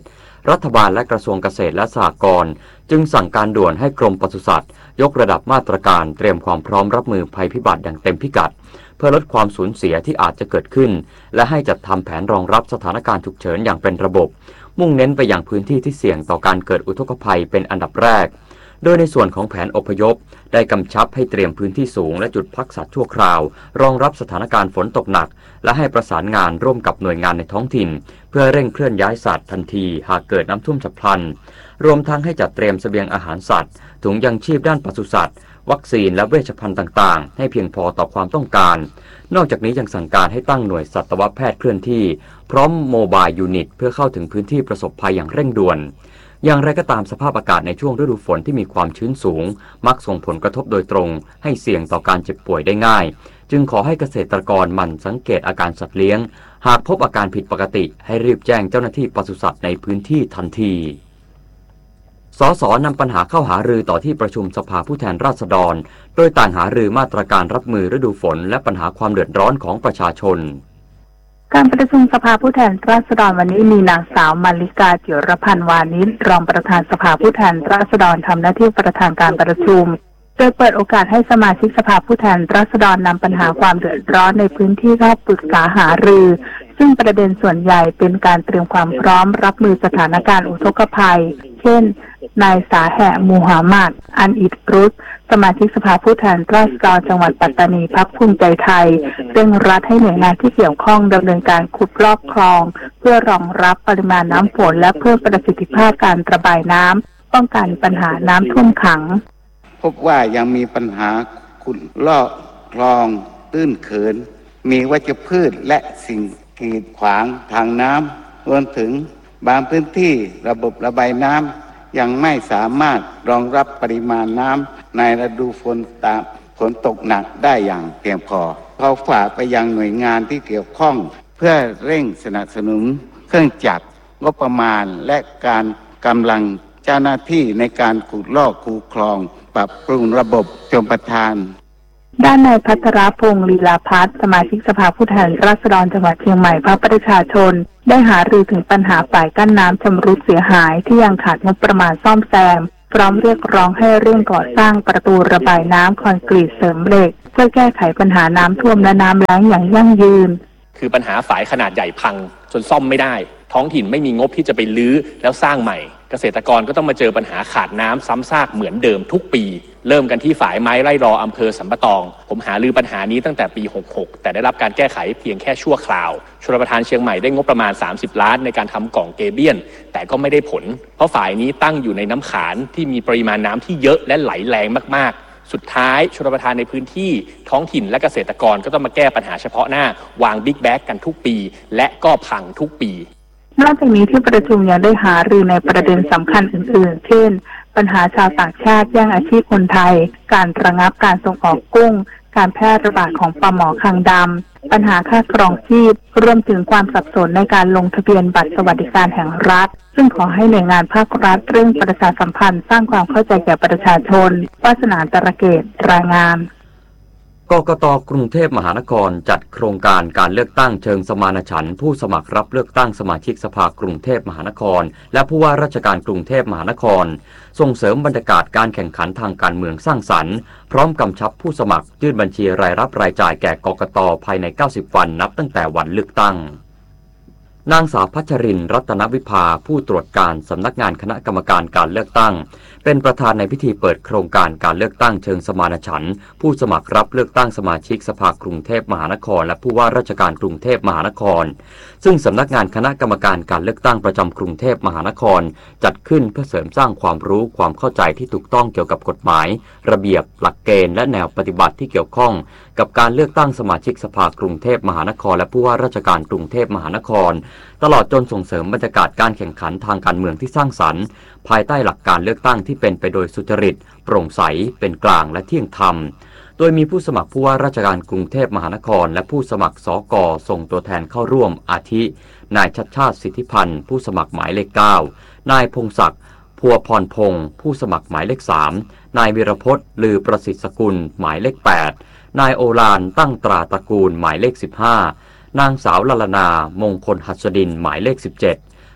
รัฐบาลและกระทรวงเกษตรและสหกรณ์จึงสั่งการด่วนให้กรมปศุสัตว์ยกระดับมาตรการเตรียมความพร้อมรับมือภัยพิบัติอย่างเต็มพิกัดเพื่อลดความสูญเสียที่อาจจะเกิดขึ้นและให้จัดทำแผนรองรับสถานการณ์ฉุกเฉินอย่างเป็นระบบมุ่งเน้นไปยังพื้นที่ที่เสี่ยงต่อการเกิดอุทกภัยเป็นอันดับแรกโดยในส่วนของแผนอพยพได้กำชับให้เตรียมพื้นที่สูงและจุดพักสัตว์ชั่วคราวรองรับสถานการณ์ฝนตกหนักและให้ประสานงานร่วมกับหน่วยงานในท้องถิ่นเพื่อเร่งเคลื่อนย้ายสัตว์ทันทีหากเกิดน้ำท่วมฉับพลันรวมทั้งให้จัดเตรียมเสบียงอาหารสัตว์ถุงยังชีพด้านปศุสัตว์วัคซีนและเวชภัณฑ์ต่างๆให้เพียงพอต่อความต้องการนอกจากนี้ยังสั่งการให้ตั้งหน่วยสัตวแพทย์เคลื่อนที่พร้อมโมบายยูนิตเพื่อเข้าถึงพื้นที่ประสบภัยอย่างเร่งด่วนอย่างไรก็ตามสภาพอากาศในช่วงฤดูฝนที่มีความชื้นสูงมักส่งผลกระทบโดยตรงให้เสี่ยงต่อการเจ็บป่วยได้ง่ายจึงขอให้เกษตรกรหมั่นสังเกตอาการสัตว์เลี้ยงหากพบอาการผิดปกติให้รีบแจ้งเจ้าหน้าที่ปศุสัตว์ในพื้นที่ทันทีสสนำปัญหาเข้าหารือต่อที่ประชุมสภาผู้แทนราษฎรโดยต่างหารือมาตรการรับมือฤดูฝนและปัญหาความเดือดร้อนของประชาชนการประชุมสภาผู้แทนราษฎรวันนี้มีนางสาวมาริกาจิรพันธ์วานิชรองประธานสภาผู้แทนราษฎรทำหน้าที่ประธานการประชุมโดยเปิดโอกาสให้สมาชิกสภาผู้แทนราษฎรนำปัญหาความเดือดร้อนในพื้นที่เข้าปรึกษาหารือซึ่งประเด็นส่วนใหญ่เป็นการเตรียมความพร้อมรับมือสถานการณ์อุทกภัยเช่นนายสาแหะมูฮัมหมัดอันอิดรุสสมาชิกสภาผู้แทนราษฎรจังหวัดปัตตานีพรรคภูมิใจไทยเร่งรัดให้หน่วยงานที่เกี่ยวข้องดำเนินการขุดลอกคลองเพื่อรองรับปริมาณน้ำฝนและเพิ่มประสิทธิภาพการระบายน้ำป้องกันปัญหาน้ำท่วมขังพบว่ายังมีปัญหาขุดลอกคลองตื้นเขินมีวัชพืชและสิ่งกีดขวางทางน้ำรวมถึงบางพื้นที่ระบบระบายน้ำยังไม่สามารถรองรับปริมาณน้ำในฤดูฝนตามฝนตกหนักได้อย่างเพียงพอเขาฝากไปยังหน่วยงานที่เกี่ยวข้องเพื่อเร่งสนับสนุนเครื่องจักรงบประมาณและการกำลังเจ้าหน้าที่ในการขุดลอกคูคลองปรับปรุงระบบชลประทานด้านนายพัทรพงศ์ลีลาพัฒน์สมาชิกสภาผู้แทนราษฎรจังหวัดเชียงใหม่พรรคประชาชนได้หารือถึงปัญหาฝ่ายกั้นน้ำชำรุดเสียหายที่ยังขาดงบประมาณซ่อมแซมพร้อมเรียกร้องให้เร่งก่อสร้างประตูระบายน้ำคอนกรีตเสริมเหล็กเพื่อแก้ไขปัญหาน้ำท่วมและน้ำแล้งอย่างยั่งยืนคือปัญหาฝายขนาดใหญ่พังจนซ่อมไม่ได้ท้องถิ่นไม่มีงบที่จะไปรื้อแล้วสร้างใหม่เกษตรกรก็ต้องมาเจอปัญหาขาดน้ำซ้ำซากเหมือนเดิมทุกปีเริ่มกันที่ฝายไม้ไร่รออำเภอสัมปะตองผมหารือปัญหานี้ตั้งแต่ปีหกหกแต่ได้รับการแก้ไขเพียงแค่ชั่วคราวชลประทานเชียงใหม่ได้งบประมาณสามสิบล้านในการทำกล่องเกเบียนแต่ก็ไม่ได้ผลเพราะฝายนี้ตั้งอยู่ในน้ำขานที่มีปริมาณน้ำที่เยอะและไหลแรงมากๆสุดท้ายชลประทานในพื้นที่ท้องถิ่นและเกษตรกรก็ต้องมาแก้ปัญหาเฉพาะหน้าวางบิ๊กแบ็กกันทุกปีและก็พังทุกปีนอกจากนี้ที่ประชุมยังได้หารือในประเด็นสำคัญอื่นๆเช่นปัญหาชาวต่างชาติแย่งอาชีพคนไทยการระงับการส่งออกกุ้งการแพร่ระบาดของปลาหมอคางดำปัญหาค่าครองชีพรวมถึงความสับสนในการลงทะเบียนบัตรสวัสดิการแห่งรัฐซึ่งขอให้หน่วยงานภาครัฐเร่งประชาสัมพันธ์สร้างความเข้าใจแก่ประชาชนวาสนาตระเกตรายงานกกต.กรุงเทพมหานครจัดโครงการการเลือกตั้งเชิงสมานฉันท์ผู้สมัครรับเลือกตั้งสมาชิกสภากรุงเทพมหานครและผู้ว่าราชการกรุงเทพมหานครส่งเสริมบรรยากาศการแข่งขันทางการเมืองสร้างสรรค์พร้อมกำชับผู้สมัครยื่นบัญชีรายรับรายจ่ายแก่กกต.ภายในเก้าสิบวันนับตั้งแต่วันเลือกตั้งนางสาวพัชรินทร์รัตนวิภาผู้ตรวจการสำนักงานคณะกรรมการการเลือกตั้งเป็นประธานในพิธีเปิดโครงการการเลือกตั้งเชิงสมานฉันท์ผู้สมัครรับเลือกตั้งสมาชิกสภากรุงเทพมหานครและผู้ว่าราชการกรุงเทพมหานครซึ่งสำนักงานคณะกรรมการการเลือกตั้งประจำกรุงเทพมหานครจัดขึ้นเพื่อเสริมสร้างความรู้ความเข้าใจที่ถูกต้องเกี่ยวกับกฎหมายระเบียบหลักเกณฑ์และแนวปฏิบัติที่เกี่ยวข้องกับการเลือกตั้งสมาชิกสภากรุงเทพมหานครและผู้ว่าราชการกรุงเทพมหานครตลอดจนส่งเสริมบรรยากาศการแข่งขันทางการเมืองที่สร้างสรรค์ภายใต้หลักการเลือกตั้งที่เป็นไปโดยสุจริตโปร่งใสเป็นกลางและเที่ยงธรรมโดยมีผู้สมัครผู้ว่าราชการกรุงเทพมหานครและผู้สมัครสก.ส่งตัวแทนเข้าร่วมอาทินายชัชชาติสิทธิพันธ์ผู้สมัครหมายเลขเก้านายพงศักดิ์พัวพรพงศ์ผู้สมัครหมายเลขสามนายวีรพจน์ลือประสิทธิ์สกุลหมายเลขแปดนายโอฬารตั้งตราตระกูลหมายเลขสิบห้านางสาวลลนามงคลหัสดินหมายเลขสิบเจ็ด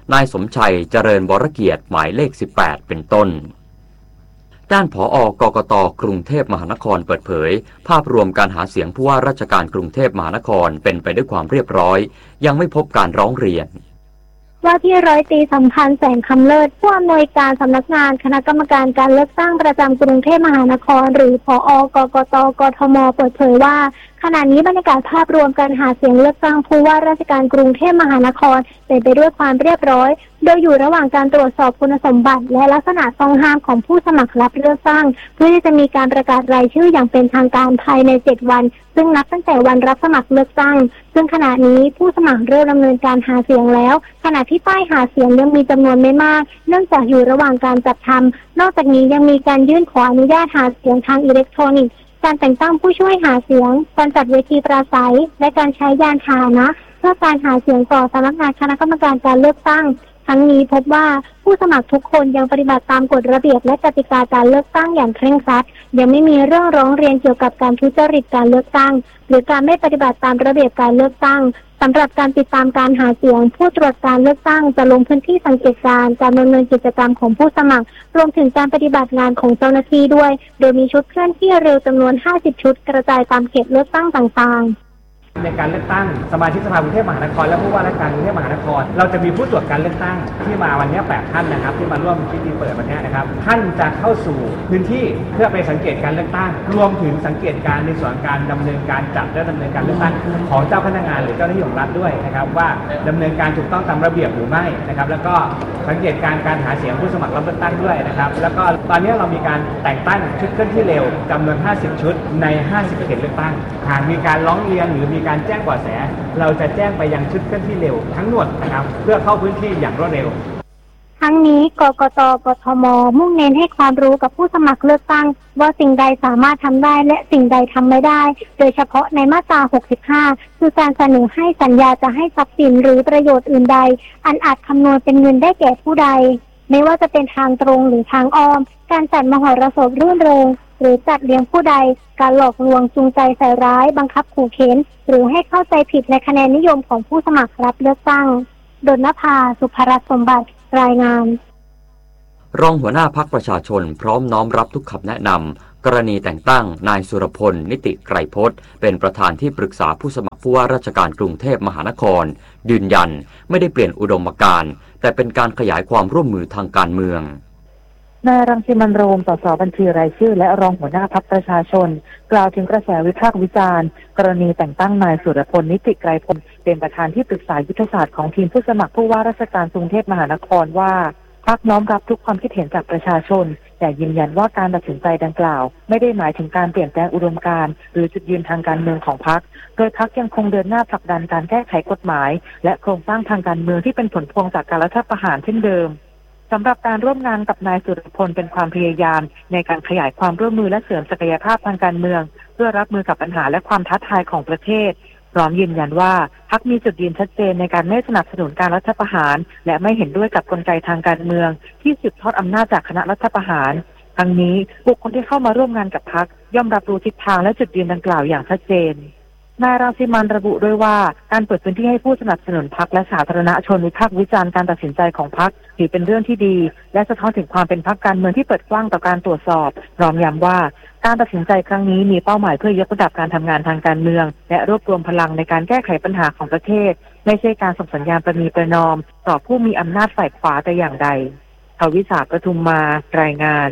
นายสมชัยเจริญวรเกียรติหมายเลขสิบแปดเป็นต้นด้านผอ.กกต.กรุงเทพมหานครเปิดเผยภาพรวมการหาเสียงผู้ว่าราชการกรุงเทพมหานครเป็นไปด้วยความเรียบร้อยยังไม่พบการร้องเรียนว่าที่ร้อยตรีสัมพันธ์แสงคำเลิศผู้อำนวยการสำนักงานคณะกรรมการการเลือกตั้งประจำกรุงเทพมหานครหรือผอ.กกต.กทม.เปิดเผยว่าขณะนี้บรรยากาศภาพรวมการหาเสียงเลือกตั้งผู้ว่าราชการกรุงเทพมหานครเป็นไปด้วยความเรียบร้อยโดยอยู่ระหว่างการตรวจสอบคุณสมบัติและลักษณะต้องห้ามของผู้สมัครรับเลือกตั้งเพื่อที่จะมีการประกาศรายชื่ออย่างเป็นทางการภายในเจ็ดวันซึ่งนับตั้งแต่วันรับสมัครเลือกตั้งซึ่งขณะนี้ผู้สมัครเริ่มดำเนินการหาเสียงแล้วขณะที่ป้ายหาเสียงยังมีจำนวนไม่มากเนื่องจากอยู่ระหว่างการจัดทำนอกจากนี้ยังมีการยื่นขออนุญาตหาเสียงทางอิเล็กทรอนิกส์การแต่งตั้งผู้ช่วยหาเสียงการจัดเวทีปราศัยและการใช้ยานพาหนะเพื่อการหาเสียงต่อสำนักงานคณะกรรมการการเลือกตั้งทั้งนี้พบว่าผู้สมัครทุกคนยังปฏิบัติตามกฎระเบียบและกติกาการเลือกตั้งอย่างเคร่งครัดยังไม่มีเรื่องร้องเรียนเกี่ยวกับการทุจริตการเลือกตั้งหรือการไม่ปฏิบัติตามระเบียบการเลือกตั้งสำหรับการติดตามการหาเสียงผู้ตรวจการเลือกตั้งจะลงพื้นที่สังเกตการณ์การดำเนินกิจกรรมของผู้สมัครรวมถึงการปฏิบัติงานของเจ้าหน้าที่ด้วยโดยมีชุดเคลื่อนที่เร็วจำนวนห้าสิบชุดกระจายตามเขตเลือกตั้งต่างๆในการเลือกตั้งสมาชิกสภากรุงเทพมหานครและผู้ว่าราชการกรุงเทพมหานครเราจะมีผู้ตรวจการเลือกตั้งที่มาวันนี้แปดท่านนะครับที่มาร่วมพิธีเปิดวันนี้นะครับท่านจะเข้าสู่พื้นที่เพื่อไปสังเกตการเลือกตั้งรวมถึงสังเกตการในส่วนการดำเนินการจัดและดำเนินการเลือกตั้งของเจ้าพนักงานหรือเจ้าหน้าที่ของรัฐด้วยนะครับว่าดำเนินการถูกต้องตามระเบียบหรือไม่นะครับแล้วก็สังเกตการการหาเสียงผู้สมัครรับเลือกตั้งด้วยนะครับแล้วก็ตอนนี้เรามีการแต่งตั้งชุดเคลื่อนที่เร็วจำนวนห้าสิบชุดในห้าสิบเขตเลือกตั้งหากมีการร้องเรียนหรือมีการแจ้งเบาะแสเราจะแจ้งไปยังชุดเคลื่อนที่เร็วทั้งหมดนะครับเพื่อเข้าพื้นที่อย่างรวดเร็วทั้งนี้กกต.กทม.มุ่งเน้นให้ความรู้กับผู้สมัครเลือกตั้งว่าสิ่งใดสามารถทำได้และสิ่งใดทำไม่ได้โดยเฉพาะในมาตราหกสิบห้าคือการเสนอให้สัญญาจะให้ทรัพย์สินหรือประโยชน์อื่นใดอันอาจคำนวณเป็นเงินได้แก่ผู้ใดไม่ว่าจะเป็นทางตรงหรือทางอ้อมการจัดมหรสพรื่นเริงหรือจัดเลี้ยงผู้ใดการหลอกลวงจูงใจใส่ร้ายบังคับขู่เข็นหรือให้เข้าใจผิดในคะแนนนิยมของผู้สมัครรับเลือกตั้งดลนภา สุภรัตน์สมบัติรายงานรองหัวหน้าพรรคประชาชนพร้อมน้อมรับทุกคำแนะนำกรณีแต่งตั้งนายสุรพลนิติไกรพจน์เป็นประธานที่ปรึกษาผู้สมัครผู้ว่าราชการกรุงเทพมหานครยืนยันไม่ได้เปลี่ยนอุดมการณ์แต่เป็นการขยายความร่วมมือทางการเมืองนายรังสิมันต์โรม สส บัญชีรายชื่อและรองหัวหน้าพรรคประชาชนกล่าวถึงกระแสวิพากษ์วิจารณ์กรณีแต่งตั้งนายสุรพลนิติไกรพจน์เป็นประธานที่ปรึกษายุทธศาสตร์ของทีมผู้สมัครผู้ว่าราชการกรุงเทพมหานครว่าพรรคน้อมรับทุกความคิดเห็นจากประชาชนแต่ยืนยันว่าการตัดสินใจดังกล่าวไม่ได้หมายถึงการเปลี่ยนแปลงอุดมการณ์หรือจุดยืนทางการเมืองของพรรคโดยพรรคยังคงเดินหน้าผลักดันการแก้ไขกฎหมายและโครงสร้างทางการเมืองที่เป็นผลพวงจากการรัฐประหารเช่นเดิมสำหรับการร่วมงานกับนายสุรพลเป็นความพยายามในการขยายความร่วมมือและเสริมศักยภาพทางการเมืองเพื่อรับมือกับปัญหาและความท้าทายของประเทศพร้อมยืนยันว่าพรรคมีจุดยืนชัดเจนในการไม่สนับสนุนการรัฐประหารและไม่เห็นด้วยกับกลไกทางการเมืองที่สืบทอดอำนาจจากคณะรัฐประหารทั้งนี้บุคคลที่เข้ามาร่วมงานกับพรรคย่อมรับรู้ทิศทางและจุดยืนดังกล่าวอย่างชัดเจนนายรังสิมันต์ระบุด้วยว่าการเปิดพื้นที่ให้ผู้สนับสนุนพรรคและสาธารณชนวิพากษ์วิจารณ์การตัดสินใจของพรรคถือเป็นเรื่องที่ดีและสะท้อนถึงความเป็นพรรคการเมืองที่เปิดกว้างต่อการตรวจสอบพร้อมย้ำว่าการตัดสินใจครั้งนี้มีเป้าหมายเพื่อยกระดับการทำงานทางการเมืองและรวบรวมพลังในการแก้ไขปัญหาของประเทศไม่ใช่การส่งสัญญาณประนีประนอมต่อผู้มีอำนาจฝ่ายขวาแต่อย่างใดทวิสาประทุมมารายงาน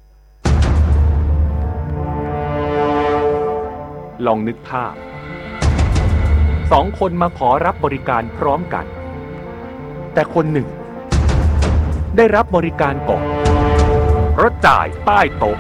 ลองนึกภาพสองคนมาขอรับบริการพร้อมกันแต่คนหนึ่งได้รับบริการก่อนเพราะจ่ายใต้โต๊ะ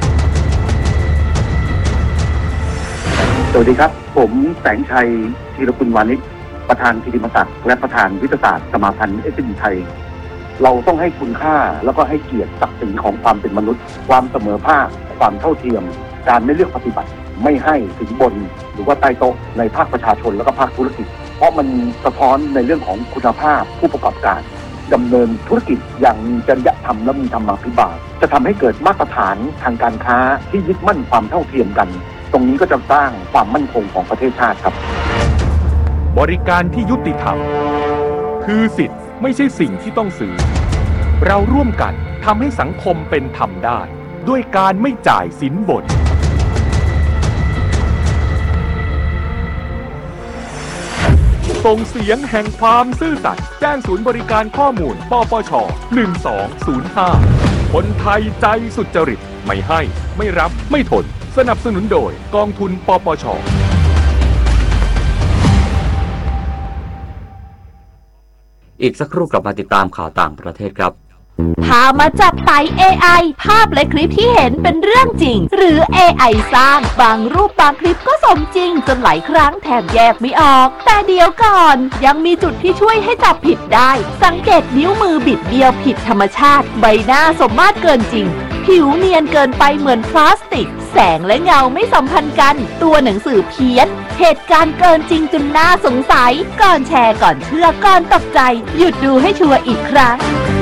สวัสดีครับผมแสงชัยธีรกุลวานิชประธานกิติมศักดิ์และประธานวิทยาศาสตร์สมาพันธ์เอส บี ไทยเราต้องให้คุณค่าแล้วก็ให้เกียรติศักดิ์ศรีของความเป็นมนุษย์ความเสมอภาคความเท่าเทียมการไม่เลือกปฏิบัติไม่ให้ถึงบนหรือว่าใต้โต๊ะในภาคประชาชนและก็ภาคธุรกิจเพราะมันสะท้อนในเรื่องของคุณภาพผู้ประกอบการดำเนินธุรกิจอย่างมีจริยธรรมและมีธรรมาภิบาลจะทำให้เกิดมาตรฐานทางการค้าที่ยึดมั่นความเท่าเทียมกันตรงนี้ก็จะสร้างความมั่นคงของประเทศชาติครับบริการที่ยุติธรรมคือสิทธิไม่ใช่สิ่งที่ต้องซื้อเราร่วมกันทำให้สังคมเป็นธรรมได้ด้วยการไม่จ่ายสินบนส่งเสียงแห่งความซื่อสัตย์แจ้งศูนย์บริการข้อมูลปปชหนึ่งสองศูนย์ห้าคนไทยใจสุจริตไม่ให้ไม่รับไม่ทนสนับสนุนโดยกองทุนปปชอีกสักครู่กลับมาติดตามข่าวต่างประเทศครับพามาจับไต่ เอ ไอ ภาพและคลิปที่เห็นเป็นเรื่องจริงหรือ เอ ไอ สร้างบางรูปบางคลิปก็สมจริงจนหลายครั้งแทบแยกไม่ออกแต่เดี๋ยวก่อนยังมีจุดที่ช่วยให้จับผิดได้สังเกตนิ้วมือบิดเบี้ยวผิดธรรมชาติใบหน้าสมมาตรเกินจริงผิวเนียนเกินไปเหมือนพลาสติกแสงและเงาไม่สัมพันธ์กันตัวหนังสือเพี้ยนเหตุการณ์เกินจริงจนน่าสงสัยก่อนแชร์ก่อนเชื่อก่อนตกใจหยุดดูให้ชัวร์อีกครั้ง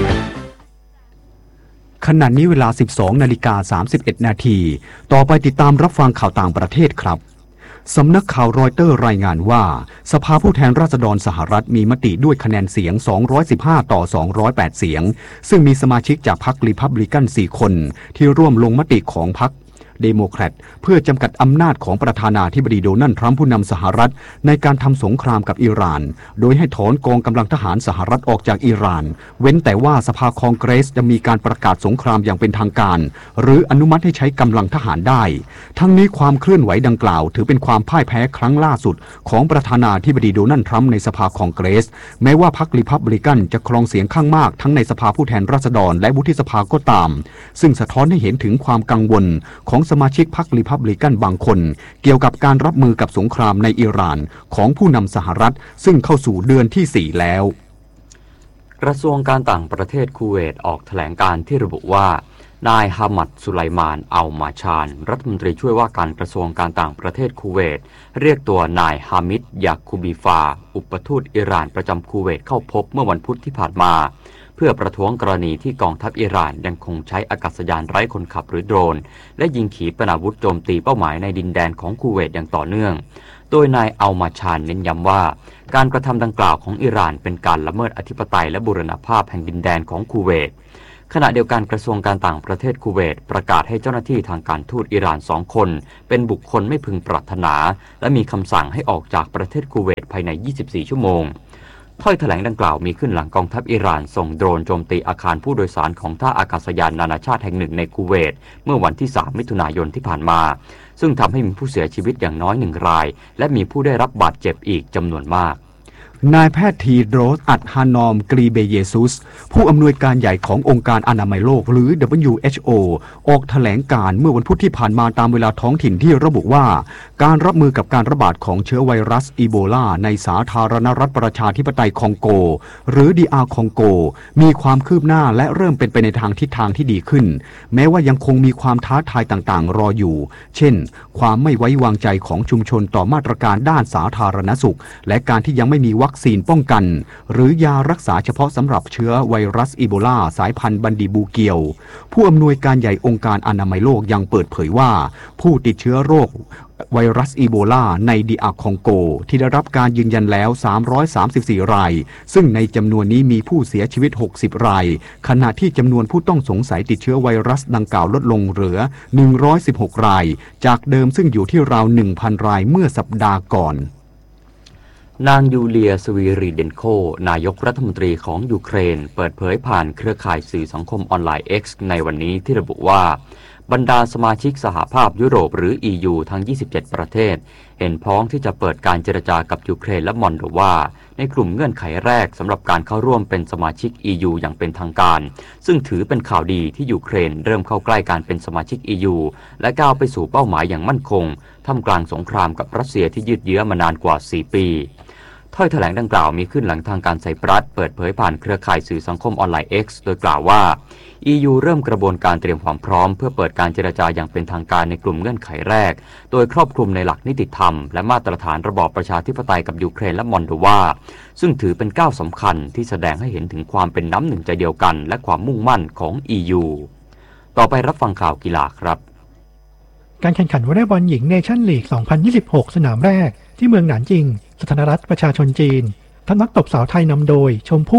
ขณะนี้เวลา สิบสองนาฬิกาสามสิบเอ็ดนาทีต่อไปติดตามรับฟังข่าวต่างประเทศครับสำนักข่าวรอยเตอร์รายงานว่าสภาผู้แทนราษฎรสหรัฐมีมติด้วยคะแนนเสียงสองร้อยสิบห้าต่อสองร้อยแปดเสียงซึ่งมีสมาชิกจากพรรครีพับลิกันสี่คนที่ร่วมลงมติของพรรคเดโมแครตเพื่อจำกัดอำนาจของประธานาธิบดีโดนัลด์ทรัมป์ผู้นำสหรัฐในการทำสงครามกับอิหร่านโดยให้ถอนกองกำลังทหารสหรัฐออกจากอิหร่านเว้นแต่ว่าสภาคองเกรสจะมีการประกาศสงครามอย่างเป็นทางการหรืออนุมัติให้ใช้กำลังทหารได้ทั้งนี้ความเคลื่อนไหวดังกล่าวถือเป็นความพ่ายแพ้ครั้งล่าสุดของประธานาธิบดีโดนัลด์ทรัมป์ในสภาคองเกรสแม้ว่าพรรครีพับลิกันจะครองเสียงข้างมากทั้งในสภาผู้แทนราษฎรและวุฒิสภาก็ตามซึ่งสะท้อนให้เห็นถึงความกังวลของสมาชิกพรรครีพับลิกันบางคนเกี่ยวกับการรับมือกับสงครามในอิหร่านของผู้นำสหรัฐซึ่งเข้าสู่เดือนที่สี่แล้วกระทรวงการต่างประเทศคูเวตออกแถลงการที่ระบุว่านายฮามัดสุไลมานอัลมาชานรัฐมนตรีช่วยว่าการกระทรวงการต่างประเทศคูเวตเรียกตัวนายฮามิดยาคูบีฟาอุปทูตอิหร่านประจำคูเวตเข้าพบเมื่อวันพุธที่ผ่านมาเพื่อประท้วงกรณีที่กองทัพอิหร่านยังคงใช้อากาศยานไร้คนขับหรือโดรนและยิงขีปนาวุธโจมตีเป้าหมายในดินแดนของคูเวตอย่างต่อเนื่องโดยนายอัลมาชานเน้นย้ำว่าการกระทำดังกล่าวของอิหร่านเป็นการละเมิดอธิปไตยและบูรณภาพแห่งดินแดนของคูเวตขณะเดียวกันกระทรวงการต่างประเทศคูเวตประกาศให้เจ้าหน้าที่ทางการทูตอิหร่านสองคนเป็นบุคคลไม่พึงปรารถนาและมีคำสั่งให้ออกจากประเทศคูเวตภายในยี่สิบสี่ชั่วโมงถ้อยแถลงดังกล่าวมีขึ้นหลังกองทัพอิหร่านส่งโดรนโจมตีอาคารผู้โดยสารของท่าอากาศยานนานาชาติแห่งหนึ่งในคูเวตเมื่อวันที่สามมิถุนายนที่ผ่านมาซึ่งทำให้มีผู้เสียชีวิตอย่างน้อยหนึ่งรายและมีผู้ได้รับบาดเจ็บอีกจำนวนมากนายแพทย์ทีโดรสอัดฮานอมกรีเบเยซุสผู้อำนวยการใหญ่ขององค์การอนามัยโลกหรือ ดับเบิลยู เอช โอ ออกแถลงการเมื่อวันพุธที่ผ่านมาตามเวลาท้องถิ่นที่ระบุว่าการรับมือกับการระบาดของเชื้อไวรัสอีโบลาในสาธารณรัฐประชาธิปไตยคองโกหรือ ดี อาร์ คองโกมีความคืบหน้าและเริ่มเป็นไปในทางทิศทางที่ดีขึ้นแม้ว่ายังคงมีความท้าทายต่างๆรออยู่เช่นความไม่ไว้วางใจของชุมชนต่อมาตรการด้านสาธารณสุขและการที่ยังไม่มีวัคซีนป้องกันหรือยารักษาเฉพาะสำหรับเชื้อไวรัสอีโบลาสายพันธุ์บันดีบูเกียวผู้อำนวยการใหญ่องค์การอนามัยโลกยังเปิดเผยว่าผู้ติดเชื้อโรคไวรัสอีโบลาในดีอาร์คองโกที่ได้รับการยืนยันแล้วสามร้อยสามสิบสี่รายซึ่งในจำนวนนี้มีผู้เสียชีวิตหกสิบรายขณะที่จำนวนผู้ต้องสงสัยติดเชื้อไวรัสดังกล่าวลดลงเหลือหนึ่งร้อยสิบหกรายจากเดิมซึ่งอยู่ที่ราว หนึ่งพัน รายเมื่อสัปดาห์ก่อนนางยูเลียสวีรีเดนโคนายกรัฐมนตรีของยูเครนเปิดเผยผ่านเครือข่ายสื่อสังคมออนไลน์ X ในวันนี้ที่ระบุว่าบรรดาสมาชิกสหภาพยุโรปหรือ อี ยู ทั้งยี่สิบเจ็ดประเทศเห็นพ้องที่จะเปิดการเจรจากับยูเครนและมอลโดวาในกลุ่มเงื่อนไขแรกสำหรับการเข้าร่วมเป็นสมาชิก อี ยู อย่างเป็นทางการซึ่งถือเป็นข่าวดีที่ยูเครนเริ่มเข้าใกล้การเป็นสมาชิก อี ยู และก้าวไปสู่เป้าหมายอย่างมั่นคงท่ามกลางสงครามกับรัสเซียที่ยืดเยื้อมานานกว่าสี่ปีถ้อยแถลงดังกล่าวมีขึ้นหลังทางการไซปรัสเปิดเผยผ่านเครือข่ายสื่อสังคมออนไลน์ X โดยกล่าวว่า อี ยู เริ่มกระบวนการเตรียมความพร้อมเพื่อเปิดการเจรจาอย่างเป็นทางการในกลุ่มเงื่อนไขแรกโดยครอบคลุมในหลักนิติธรรมและมาตรฐานระบอบประชาธิปไตยกับยูเครนและมอลโดวาซึ่งถือเป็นก้าวสำคัญที่แสดงให้เห็นถึงความเป็นน้ำหนึ่งใจเดียวกันและความมุ่งมั่นของ อี ยู ต่อไปรับฟังข่าวกีฬาครับการแข่งขันวอลเลย์บอลหญิงเนชั่นลีก สองพันยี่สิบหก สนามแรกที่เมืองหนานจิงสาธารณรัฐประชาชนจีนทัพนักตบสาวไทยนำโดยชมพู่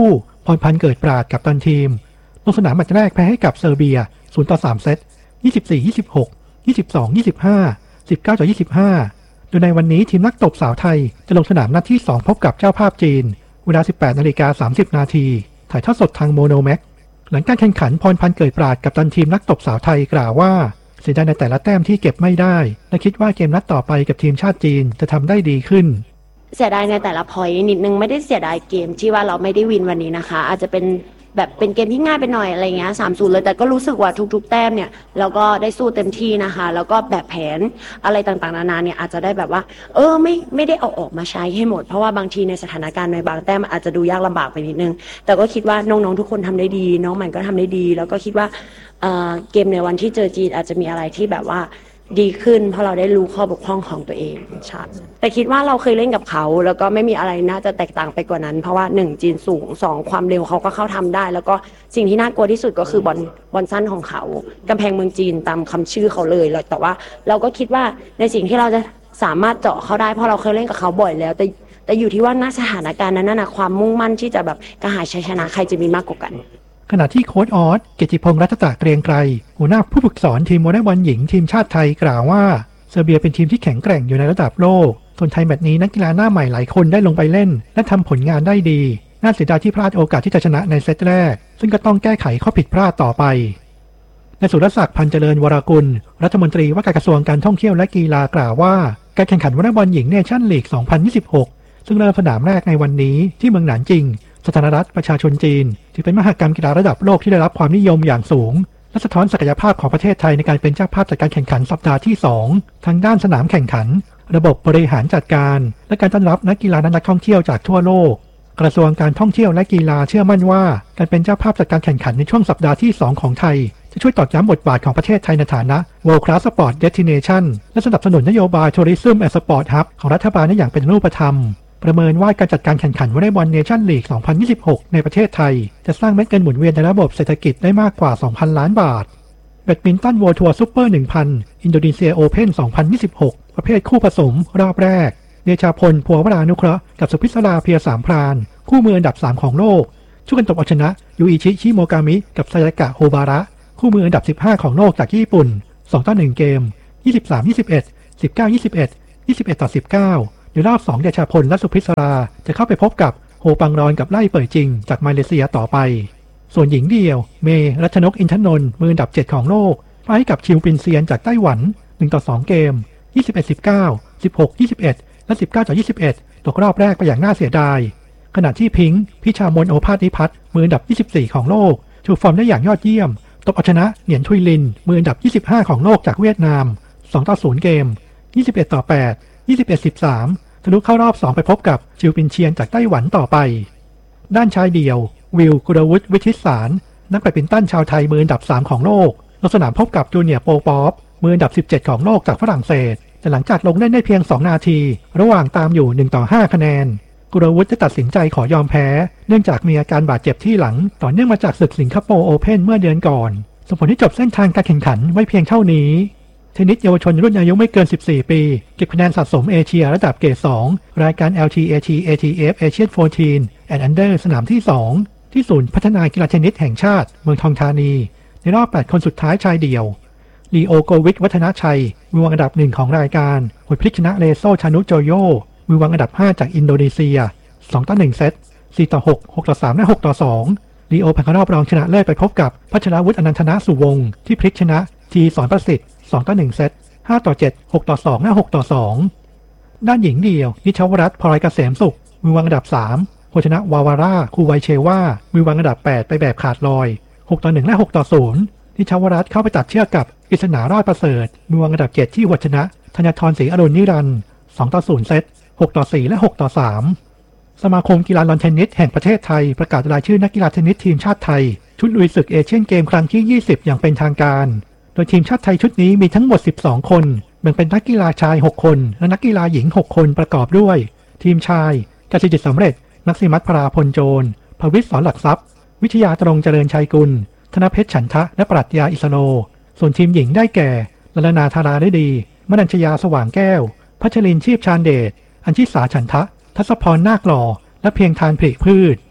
พรพันธ์เกิดปราดกัปตันทีมลงสนามแมตช์แรกแพ้ให้กับเซอร์เบียศูนย์ต่อสามเซต ยี่สิบสี่ ยี่สิบหก ยี่สิบสอง ยี่สิบห้า สิบเก้าต่อยี่สิบห้า โดยในวันนี้ทีมนักตบสาวไทยจะลงสนามนัดที่สองพบกับเจ้าภาพจีนเวลา สิบแปดนาฬิกาสามสิบนาทีถ่ายทอดสดทางโมโนแม็กหลังการแข่งขันพรพันธ์เกิดปราดกัปตันทีมนักตบสาวไทยกล่าวว่าเสียดายในแต่ละแต้มที่เก็บไม่ได้และคิดว่าเกมนัดต่อไปกับทีมชาติจีนจะทำได้ดีขึ้นเสียดายในแต่ละพอยต์นิดนึงไม่ได้เสียดายเกมที่ว่าเราไม่ได้วินวันนี้นะคะอาจจะเป็นแบบเป็นเกมที่ง่ายไปหน่อยอะไรเงี้ยสามศูนย์เลยแต่ก็รู้สึกว่าทุกๆแต้มเนี่ยเราก็ได้สู้เต็มที่นะคะแล้วก็แบบแผนอะไรต่างๆนานาเนี่ยอาจจะได้แบบว่าเออไม่ไม่ได้เอาออกมาใช้ให้หมดเพราะว่าบางทีในสถานการณ์ในบางแต้มอาจจะดูยากลำบากไปนิดนึงแต่ก็คิดว่าน้องๆทุกคนทำได้ดีน้องใหม่ก็ทำได้ดีแล้วก็คิดว่าเอ่อเกมในวันที่เจอจีนอาจจะมีอะไรที่แบบว่าดีขึ้นเพราะเราได้รู้ข้อบกพร่องของตัวเองใช่แต่คิดว่าเราเคยเล่นกับเขาแล้วก็ไม่มีอะไรน่าจะแตกต่างไปกว่านั้นเพราะว่าหนึ่งจีนสูงสองความเร็วเขาก็เข้าทำได้แล้วก็สิ่งที่น่ากลัวที่สุดก็คือบอลบอลสั้นของเขากำแพงเมืองจีนตามคำชื่อเขาเลยแต่ว่าเราก็คิดว่าในสิ่งที่เราจะสามารถเจาะเขาได้เพราะเราเคยเล่นกับเขาบ่อยแล้วแต่แต่อยู่ที่ว่าณสถานการณ์นั้นน่ะความมุ่งมั่นที่จะแบบกระหายชัยชนะใครจะมีมากกว่ากันขณะที่โค้ชออสเกียรติพงษ์รัตตะเกรียงไกรหัวหน้าผู้ฝึกสอนทีมวอลเลย์บอลหญิงทีมชาติไทยกล่าวว่าเซอร์เบียเป็นทีมที่แข็งแกร่งอยู่ในระดับโลกส่วนไทยแมตช์นี้นักกีฬาหน้าใหม่หลายคนได้ลงไปเล่นและทำผลงานได้ดีน่าเสียดายที่พลาดโอกาสที่จะชนะในเซตแรกซึ่งก็ต้องแก้ไขข้อผิดพลาดต่อไปนายสุรศักดิ์พันเจริญวรกุลรัฐมนตรีว่าการกระทรวงการท่องเที่ยวและกีฬากล่าวว่าการแข่งขันวอลเลย์บอลหญิงเนชั่นลีก สองพันยี่สิบหก ซึ่งเริ่มสนามแรกในวันนี้ที่เมืองหนานจิงสาธารณรัฐประชาชนจีนถือเป็นมหกรรมกีฬาระดับโลกที่ได้รับความนิยมอย่างสูงและสะท้อนศักยภาพของประเทศไทยในการเป็นเจ้าภาพจัดการแข่งขันสัปดาห์ที่สองทั้งด้านสนามแข่งขันระบบบริหารจัดการและการต้อนรับนักกีฬาและนักท่องเที่ยวจากทั่วโลกกระทรวงการท่องเที่ยวและกีฬาเชื่อมั่นว่าการเป็นเจ้าภาพจัดการแข่งขันในช่วงสัปดาห์ที่สองของไทยจะช่วยตอกย้ำบทบาทของประเทศไทยในฐานะ World Class Sport Destination และสนับสนุนนโยบาย Tourism and Sport Hub ของรัฐบาลได้อย่างเป็นรูปธรรมประเมินว่าการจัดการแข่งขันวอลเลย์บอลเนชั่นลีก สองพันยี่สิบหก ในประเทศไทยจะสร้างเม็ดเงินหมุนเวียนในระบบเศรษฐกิจได้มากกว่า สองพัน ล้านบาทแบดมินตัน World Tour Super หนึ่งพัน อินโดนีเซีย Open สองพันยี่สิบหก ประเภทคู่ผสมรอบแรกเดชาพลพัววรานุเคราะห์กับสุพิศราเพียรสามพรานคู่มืออันดับสามของโลกช่วยกันตบเอาชนะยูอิชิชิโมกามิกับไซยากะโฮบาระคู่มืออันดับสิบห้าของโลกจากญี่ปุ่นสองต่อหนึ่งเกม ยี่สิบสาม ยี่สิบเอ็ด สิบเก้า ยี่สิบเอ็ด ยี่สิบเอ็ดต่อสิบเก้าในรอบสองเดชาพลและสุพิศราจะเข้าไปพบกับโฮปังรอนกับไล่เป่ยจริงจากมาเลเซียต่อไปส่วนหญิงเดี่ยวเมรัชนกอินทนนท์มืออันดับเจ็ดของโลกไปกับชิวปินเซียนจากไต้หวันหนึ่งต่อสองเกม ยี่สิบเอ็ด สิบเก้า สิบหก ยี่สิบเอ็ด และสิบเก้าต่อยี่สิบเอ็ดตกรอบแรกไปอย่างน่าเสียดายขณะที่พิงค์พิชามนโอภาสนิพัฒน์มืออันดับยี่สิบสี่ของโลกชูฟอร์มได้อย่างยอดเยี่ยมตบเอาชนะเหนียนทุยลินมืออันดับยี่สิบห้าของโลกจากเวียดนามสองต่อศูนย์เกม ยี่สิบเอ็ดต่อแปด ยี่สิบเอ็ด สิบสามทะลุเข้ารอบสองไปพบกับชิวปินเชียนจากไต้หวันต่อไปด้านชายเดี่ยววิลกุลวุฒิวิชิตสารนักแบดมินตันชาวไทยมืออันดับสามของโลกลงสนามพบกับจูเนียร์โปป๊อปมืออันดับสิบเจ็ดของโลกจากฝรั่งเศสแต่หลังจากลงเล่นได้เพียงสองนาทีระหว่างตามอยู่หนึ่งต่อห้าคะแนนกุลวุฒิได้ตัดสินใจขอยอมแพ้เนื่องจากมีอาการบาดเจ็บที่หลังต่อเนื่องมาจากศึกสิงคโปร์โอเพ่นเมื่อเดือนก่อนส่งผลให้จบเส้นทางการแข่งขันไว้เพียงเท่านี้เทนนิสเยาวชนรุ่นอายุไม่เกินสิบสี่ปีเก็บคะแนนสะสมเอเชียระดับเกรดสองรายการ แอล ที เอ ที เอ ที เอฟ Asian สิบสี่ and Under สนามที่สองที่ศูนย์พัฒนากีฬาเทนนิสแห่งชาติเมืองทองธานีในรอบแปดคนสุดท้ายชายเดี่ยวลีโอโกวิชวัฒนชัยมือวางอันดับหนึ่งของรายการหวยพลิกชนะเลโซชานุโจโยมือวางอันดับห้าจากอินโดนีเซียสองต่อหนึ่งเซตสี่ต่อหก หกต่อสามและหกต่อสองลีโอผ่านเข้ารอบรองชนะเลิศไปพบกับพัชรวุฒิอนันทนาสุวงศ์ที่พลิกชนะทีสอนประสิทธิ์สองต่อหนึ่งเซตห้าต่อเจ็ด หกต่อสองและหกต่อสองด้านหญิงเดี่ยวนิชาวรัตน์พลอยเกษมสุขมือวางอันดับสามโคชนะวาวาร่าคูไวเชว่ามือวางอันดับแปดไปแบบขาดลอยหกต่อหนึ่งและหกต่อศูนย์นิชาวรัตน์เข้าไปตัดเชือกกับกฤษณารอดประเสริฐมือวางอันดับเจ็ดที่หัวชนะธนทรศรีอรุณนิรันดร์สองต่อศูนย์เซตหกต่อสี่และหกต่อสามสมาคมกีฬาลอนเทนนิสแห่งประเทศไทยประกาศรายชื่อนักกีฬาเทนนิสทีมชาติไทยชุดลุยศึกเอเชียนเกมครั้งที่ยี่สิบอย่างเป็นทางการโดยทีมชาติไทยชุดนี้มีทั้งหมดสิบสองคนแบ่งเป็นนักกีฬาชายหกคนและนักกีฬาหญิงหกคนประกอบด้วยทีมชายกสิจิตสำเร็จนักสิมัตพราพลโจรภวิทย์สอนหลักทรัพย์วิทยาตรงเจริญชัยกุลธนเพชรฉันทะและปรัชญาอิสโลส่วนทีมหญิงได้แก่ลลนาธาราได้ดีมนัญชยาสว่างแก้วพัชรินทร์ชีพชาญเดชอัญชิสาฉันทะทัศพรนาคหล่อและเพียงทานผลิพืช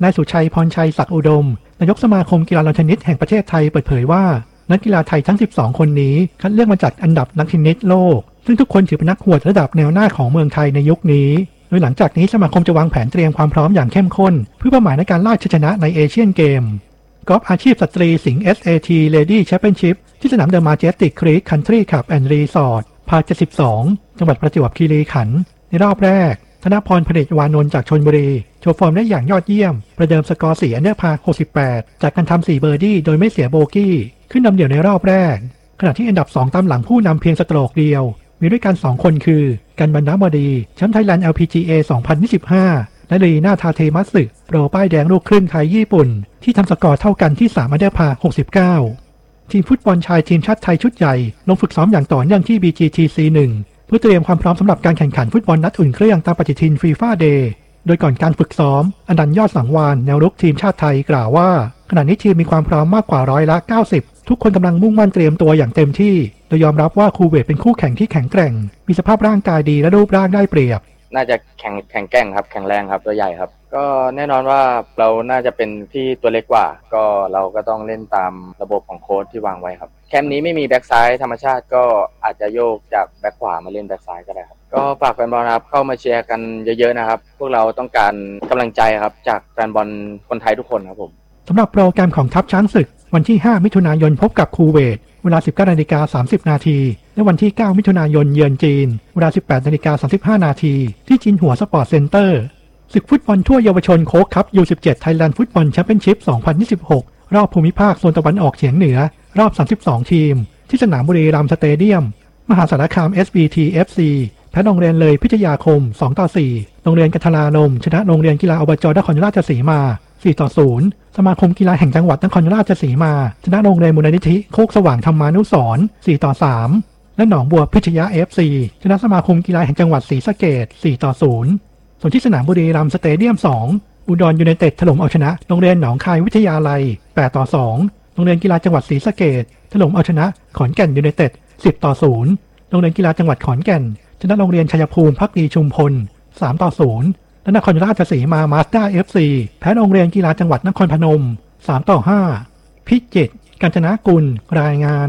นายสุชัยพรชัยศักดิ์อุดมนายกสมาคมกีฬาลันเทนนิสแห่งประเทศไทยเปิดเผยว่านักกีฬาไทยทั้งสิบสองคนนี้คัดเลือกมาจากอันดับนักเทนนิสโลกซึ่งทุกคนถือเป็นนักหวดระดับแนวหน้าของเมืองไทยในยุคนี้โดยหลังจากนี้สมาคมจะวางแผนเตรียมความพร้อมอย่างเข้มข้นเพื่อเป้าหมายในการล่าชัยชนะในเอเชียนเกมกอล์ฟอาชีพสตรีสิงห์ เอส เอ ที Lady Championship ที่สนามเดอะมาเจสติกครีกคันทรีคลับแอนด์รีสอร์ทพาเจ็ดสิบสองจังหวัดประจวบคีรีขันธ์ในรอบแรกธนพร ผลิตวานนท์จากชลบุรีโชว์ฟอร์มได้อย่างยอดเยี่ยมประเดิมสกอร์สี่อันเดอร์พาร์หกสิบแปดจากการทำสี่เบอร์ดี้โดยไม่เสียโบกี้ขึ้นนำเดี่ยวในรอบแรกขณะที่อันดับสองตามหลังผู้นำเพียงสโตรกเดียวมีด้วยกันสองคนคือกันบรรณบดีแชมป์ไทยแลนด์ แอล พี จี เอ สองพันยี่สิบห้าและลีน่าทาเทมัตสึโปรป้ายแดงลูกครึ่งไทยญี่ปุ่นที่ทำสกอร์เท่ากันที่สามอันเดอร์พาร์หกสิบเก้าทีมฟุตบอลชายทีมชาติไทยชุดใหญ่ลงฝึกซ้อมอย่างต่อเนื่องที่ บี จี ที ซี หนึ่งเพื่อเตรียมความพร้อมสำหรับการแข่งขันฟุตบอลนัดอุ่นเครื่องตามปฏิทินฟีฟ่าเดย์โดยก่อนการฝึกซ้อมอนันต์ยอดสังวาลแนวรุกทีมชาติไทยกล่าวว่าขณะนี้ทีมมีความพร้อมมากกว่าร้อยละเก้าสิบทุกคนกำลังมุ่งมั่นเตรียมตัวอย่างเต็มที่โดยยอมรับว่าคูเวตเป็นคู่แข่งที่แข็งแกร่งมีสภาพร่างกายดีและรูปร่างได้เปรียบน่าจะแข็งแข็งแกร่งครับแข็งแรงครับตัวใหญ่ครับก็แน่นอนว่าเราน่าจะเป็นที่ตัวเล็กกว่าก็เราก็ต้องเล่นตามระบบของโค้ชที่วางไว้ครับแคมป์นี้ไม่มีแบ็กซ้ายธรรมชาติก็อาจจะโยกจากแบ็กขวามาเล่นแบ็กซ้ายก็ได้ครับก็ฝากแฟนบอลครับเข้ามาเชียร์กันเยอะๆนะครับพวกเราต้องการกำลังใจครับจากแฟนบอลคนไทยทุกคนครับผมสำหรับโปรแกรมของทัพช้างศึกวันที่ห้ามิถุนายนพบกับคูเวตเวลา สิบเก้านาฬิกาสามสิบนาทีและวันที่เก้ามิถุนายนเยือนจีนเวลา สิบแปดนาฬิกาสามสิบห้านาทีที่จินหัวสปอร์ตเซ็นเตอร์ศึกฟุตบอลทั่วเยาวชนโค้กคัพ ยู สิบเจ็ด ไทยแลนด์ฟุตบอลแชมเปี้ยนชิพ สองพันยี่สิบหก รอบภูมิภาคโซนตะวันออกเฉียงเหนือรอบสามสิบสองทีมที่สนามบุรีรัมย์สเตเดียมมหาสารคาม เอส บี ที เอฟ ซี แพ้โรงเรียนเลยพิทยาคม สองต่อสี่ โรงเรียนกัทลานมชนะโรงเรียนกีฬาอบจนครราชสีมา สี่ต่อศูนย์ สมาคมกีฬาแห่งจังหวัดนครราชสีมาชนะโรงเรียนมูลนิธิโคกสว่างธรรมานุสรณ์ สี่ต่อสาม และหนองบัวพิชยา เอฟ ซี ชนะสมาคมกีฬาแห่งจังหวัดศรีสะเกษ สี่ต่อศูนย์ ส่วนที่สนามบุรีรัมย์สเตเดียม สอง อุดรยูไนเต็ดถล่มเอาชนะโรงเรียนหนองคายวิทยาลัย แปดต่อสอง โรงเรียนกีฬาจังหวัดศรีสะเกษถล่มเอาชนะขอนแก่นยูไนเต็ด สิบต่อศูนย์ โรงเรียนกีฬาจังหวัดขอนแก่นชนะโรงเรียนชัยภูมิภักดีชุมพล สามต่อศูนย์ และนครราชสีมามาสด้า เอฟ ซี แพ้โรงเรียนกีฬาจังหวัดนครพนม สามต่อห้า พิจิตรกาญจนกุลรายงาน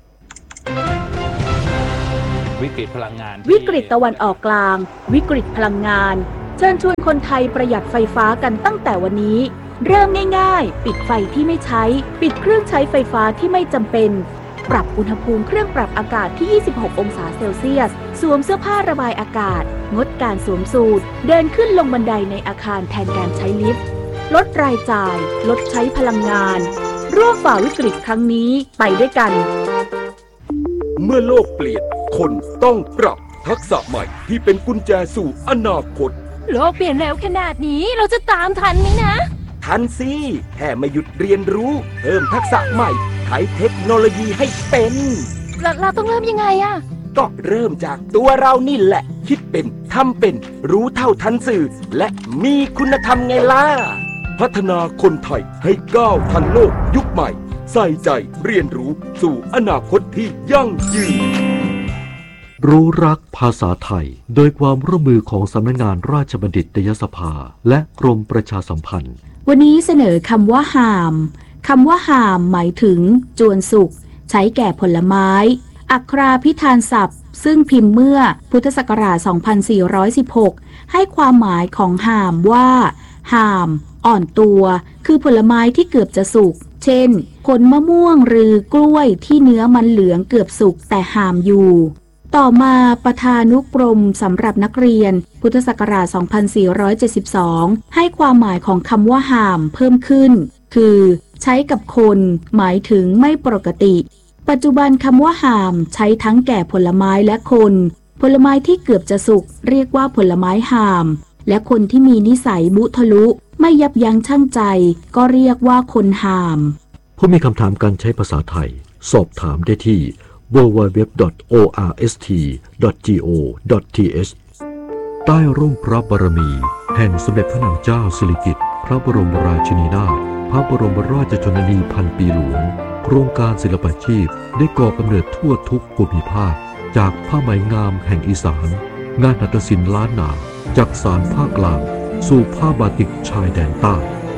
วิกฤตพลังงานวิกฤตตะวันออกกลางวิกฤตพลังงานเชิญชวนคนไทยประหยัดไฟฟ้ากันตั้งแต่วันนี้เริ่มง่ายๆปิดไฟที่ไม่ใช้ปิดเครื่องใช้ไฟฟ้าที่ไม่จำเป็นปรับอุณหภูมิเครื่องปรับอากาศที่ยี่สิบหกองศาเซลเซียสสวมเสื้อผ้าระบายอากาศงดการสวมสูทเดินขึ้นลงบันไดในอาคารแทนการใช้ลิฟต์ลดรายจ่ายลดใช้พลังงานร่วมฝ่าวิกฤตครั้งนี้ไปด้วยกันเมื่อโลกเปลี่ยนคนต้องปรับทักษะใหม่ที่เป็นกุญแจสู่อนาคตโลกเปลี่ยนเร็วขนาดนี้เราจะตามทันไหมนะทันสิแค่ไม่หยุดเรียนรู้เพิ่มทักษะใหม่ใช้เทคโนโลยีให้เป็นเราเราต้องเริ่มยังไงอะก็เริ่มจากตัวเรานี่แหละคิดเป็นทำเป็นรู้เท่าทันสื่อและมีคุณธรรมไงล่ะพัฒนาคนไทยให้ก้าวทันโลกยุคใหม่ใส่ใจเรียนรู้สู่อนาคตที่ยั่งยืนรู้รักภาษาไทยโดยความร่วมมือของสำนักงานราชบัณฑิตยสภาและกรมประชาสัมพันธ์วันนี้เสนอคำว่าหามคำว่าหามหมายถึงจวนสุกใช้แก่ผลไม้อักราพิธานศัพท์ซึ่งพิมพ์เมื่อพุทธศักราช สองพันสี่ร้อยสิบหก ให้ความหมายของหามว่าหามอ่อนตัวคือผลไม้ที่เกือบจะสุกเช่นผลมะม่วงหรือกล้วยที่เนื้อมันเหลืองเกือบสุกแต่หามอยู่ต่อมาประธานุกรมสำหรับนักเรียนพุทธศักราช สองพันสี่ร้อยเจ็ดสิบสอง ให้ความหมายของคำว่าหามเพิ่มขึ้นคือใช้กับคนหมายถึงไม่ปกติปัจจุบันคำว่าหามใช้ทั้งแก่ผลไม้และคนผลไม้ที่เกือบจะสุกเรียกว่าผลไม้หามและคนที่มีนิสัยมุทะลุไม่ยับยั้งชั่งใจก็เรียกว่าคนหามผู้มีคำถามการใช้ภาษาไทยสอบถามได้ที่ ดับเบิลยู ดับเบิลยู ดับเบิลยู ดอท โอ อาร์ เอส ที ดอท จี โอ ดอท ที เอช ใต้ร่มพระบารมีแห่งสมเด็จพระนางเจ้าสิริกิติ์พระบรมราชินีนาถพระบรมราชชนนีพันปีหลวงโครงการศิลปาชีพได้ก่อกำเนิดทั่วทุกภูมิภาคจากผ้าไหมงามแห่งอีสานงานหัตถศิลป์ล้านนาจากสารภาคกลางสู่ผ้าบาติกชายแดนใต้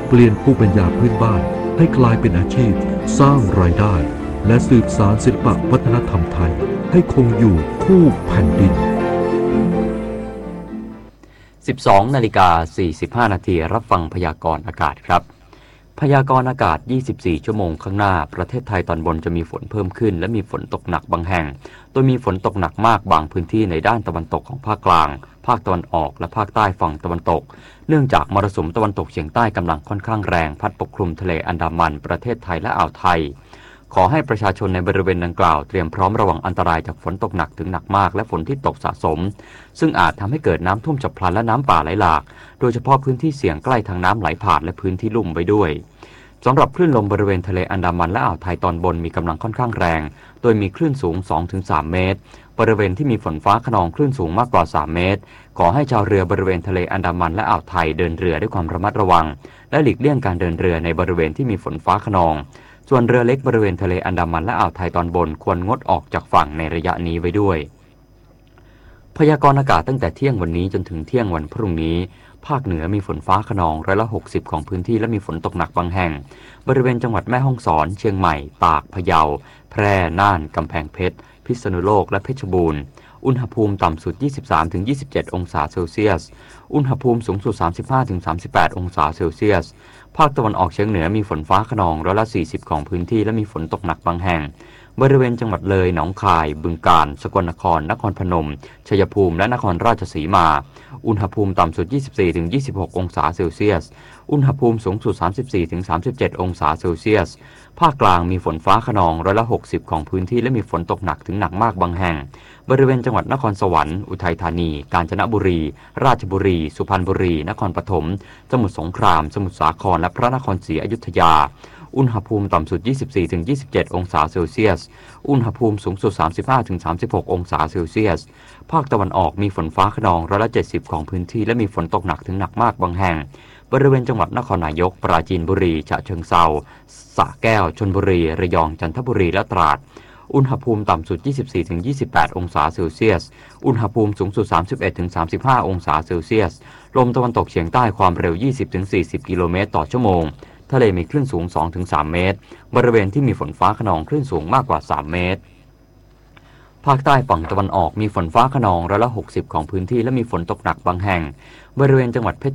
เปลี่ยนภูมิปัญญาพื้นบ้านให้กลายเป็นอาชีพสร้างรายได้และสืบสานศิลปวัฒนธรรมไทยให้คงอยู่คู่แผ่นดินสิบสองนาฬิกาสี่สิบห้านาทีรับฟังพยากรณ์อากาศครับพยากรณ์อากาศยี่สิบสี่ชั่วโมงข้างหน้าประเทศไทยตอนบนจะมีฝนเพิ่มขึ้นและมีฝนตกหนักบางแห่งโดยมีฝนตกหนักมากบางพื้นที่ในด้านตะวันตกของภาคกลางภาคตะวันออกและภาคใต้ฝั่งตะวันตกเนื่องจากมรสุมตะวันตกเฉียงใต้กำลังค่อนข้างแรงพัดปกคลุมทะเลอันดามันประเทศไทยและอ่าวไทยขอให้ประชาชนในบริเวณดังกล่าวเตรียมพร้อมระวังอันตรายจากฝนตกหนักถึงหนักมากและฝนที่ตกสะสมซึ่งอาจทำให้เกิดน้ำท่วมฉับพลันและน้ำป่าไหลหลากโดยเฉพาะพื้นที่เสี่ยงใกล้ทางน้ำไหลผ่านและพื้นที่ลุ่มไว้ด้วยสำหรับคลื่นลมบริเวณทะเลอันดามันและอ่าวไทยตอนบนมีกำลังค่อนข้างแรงโดยมีคลื่นสูง สองถึงสาม เมตรบริเวณที่มีฝนฟ้าคะนองคลื่นสูงมากกว่าสามเมตรขอให้ชาวเรือบริเวณทะเลอันดามันและอ่าวไทยเดินเรือด้วยความระมัดระวังและหลีกเลี่ยงการเดินเรือในบริเวณที่มีฝนฟ้าคะนองส่วนเรือเล็กบริเวณทะเลอันดามันและอ่าวไทยตอนบนควรงดออกจากฝั่งในระยะนี้ไว้ด้วยพยากรณ์อากาศตั้งแต่เที่ยงวันนี้จนถึงเที่ยงวันพรุ่งนี้ภาคเหนือมีฝนฟ้าคะนองร้อยละหกสิบของพื้นที่และมีฝนตกหนักบางแห่งบริเวณจังหวัดแม่ฮ่องสอนเชียงใหม่ตากพะเยาแพร่น่านกำแพงเพชรพิษณุโลกและเพชรบูรณ์อุณหภูมิต่ำสุด ยี่สิบสามถึงยี่สิบเจ็ด องศาเซลเซียสอุณหภูมิสูงสุด สามสิบห้าถึงสามสิบแปด องศาเซลเซียสภาคตะวันออกเฉียงเหนือมีฝนฟ้าคะนองร้อยละสี่สิบของพื้นที่และมีฝนตกหนักบางแห่งบริเวณจังหวัดเลยหนองคายบึงกาฬสกลนครนครพนมชัยภูมิและนครราชสีมาอุณหภูมิต่ำสุด ยี่สิบสี่ถึงยี่สิบหก องศาเซลเซียสอุณหภูมิสูงสุด สามสิบสี่ถึงสามสิบเจ็ด องศาเซลเซียสภาคกลางมีฝนฟ้าคะนองร้อยละหกสิบของพื้นที่และมีฝนตกหนักถึงหนักมากบางแห่งบริเวณจังหวัดนครสวรรค์อุทัยธานีกาญจนบุรีราชบุรีสุพรรณบุรีนครปฐมสมุทรสงครามสมุทรสาครและพระนครศรีอยุธยาอุณหภูมิต่ำสุด ยี่สิบสี่ถึงยี่สิบเจ็ด องศาเซลเซียสอุณหภูมิสูงสุด สามสิบห้าถึงสามสิบหก องศาเซลเซียสภาคตะวันออกมีฝนฟ้าคะนองร้อยละเจ็ดสิบของพื้นที่และมีฝนตกหนักถึงหนักมากบางแห่งบริเวณจังหวัดนครนายกปราจีนบุรีฉะเชิงเทราสระแก้วชลบุรีระยองจันทบุรีและตราดอุณหภูมิต่ำสุด ยี่สิบสี่ถึงยี่สิบแปด องศาเซลเซียสอุณหภูมิสูงสุด สามสิบเอ็ดถึงสามสิบห้า องศาเซลเซียสลมตะวันตกเฉียงใต้ความเร็ว ยี่สิบถึงสี่สิบ กิโลเมตรต่อชั่วโมงทะเลมีคลื่นสูง สองถึงสาม เมตรบริเวณที่มีฝนฟ้าคะนองคลื่นสูงมากกว่าสามเมตรภาคใต้ฝั่งตะวันออกมีฝนฟ้าคะนองร้อยละหกสิบของพื้นที่และมีฝนตกหนักบางแห่งบริเวณจังหวัดเพ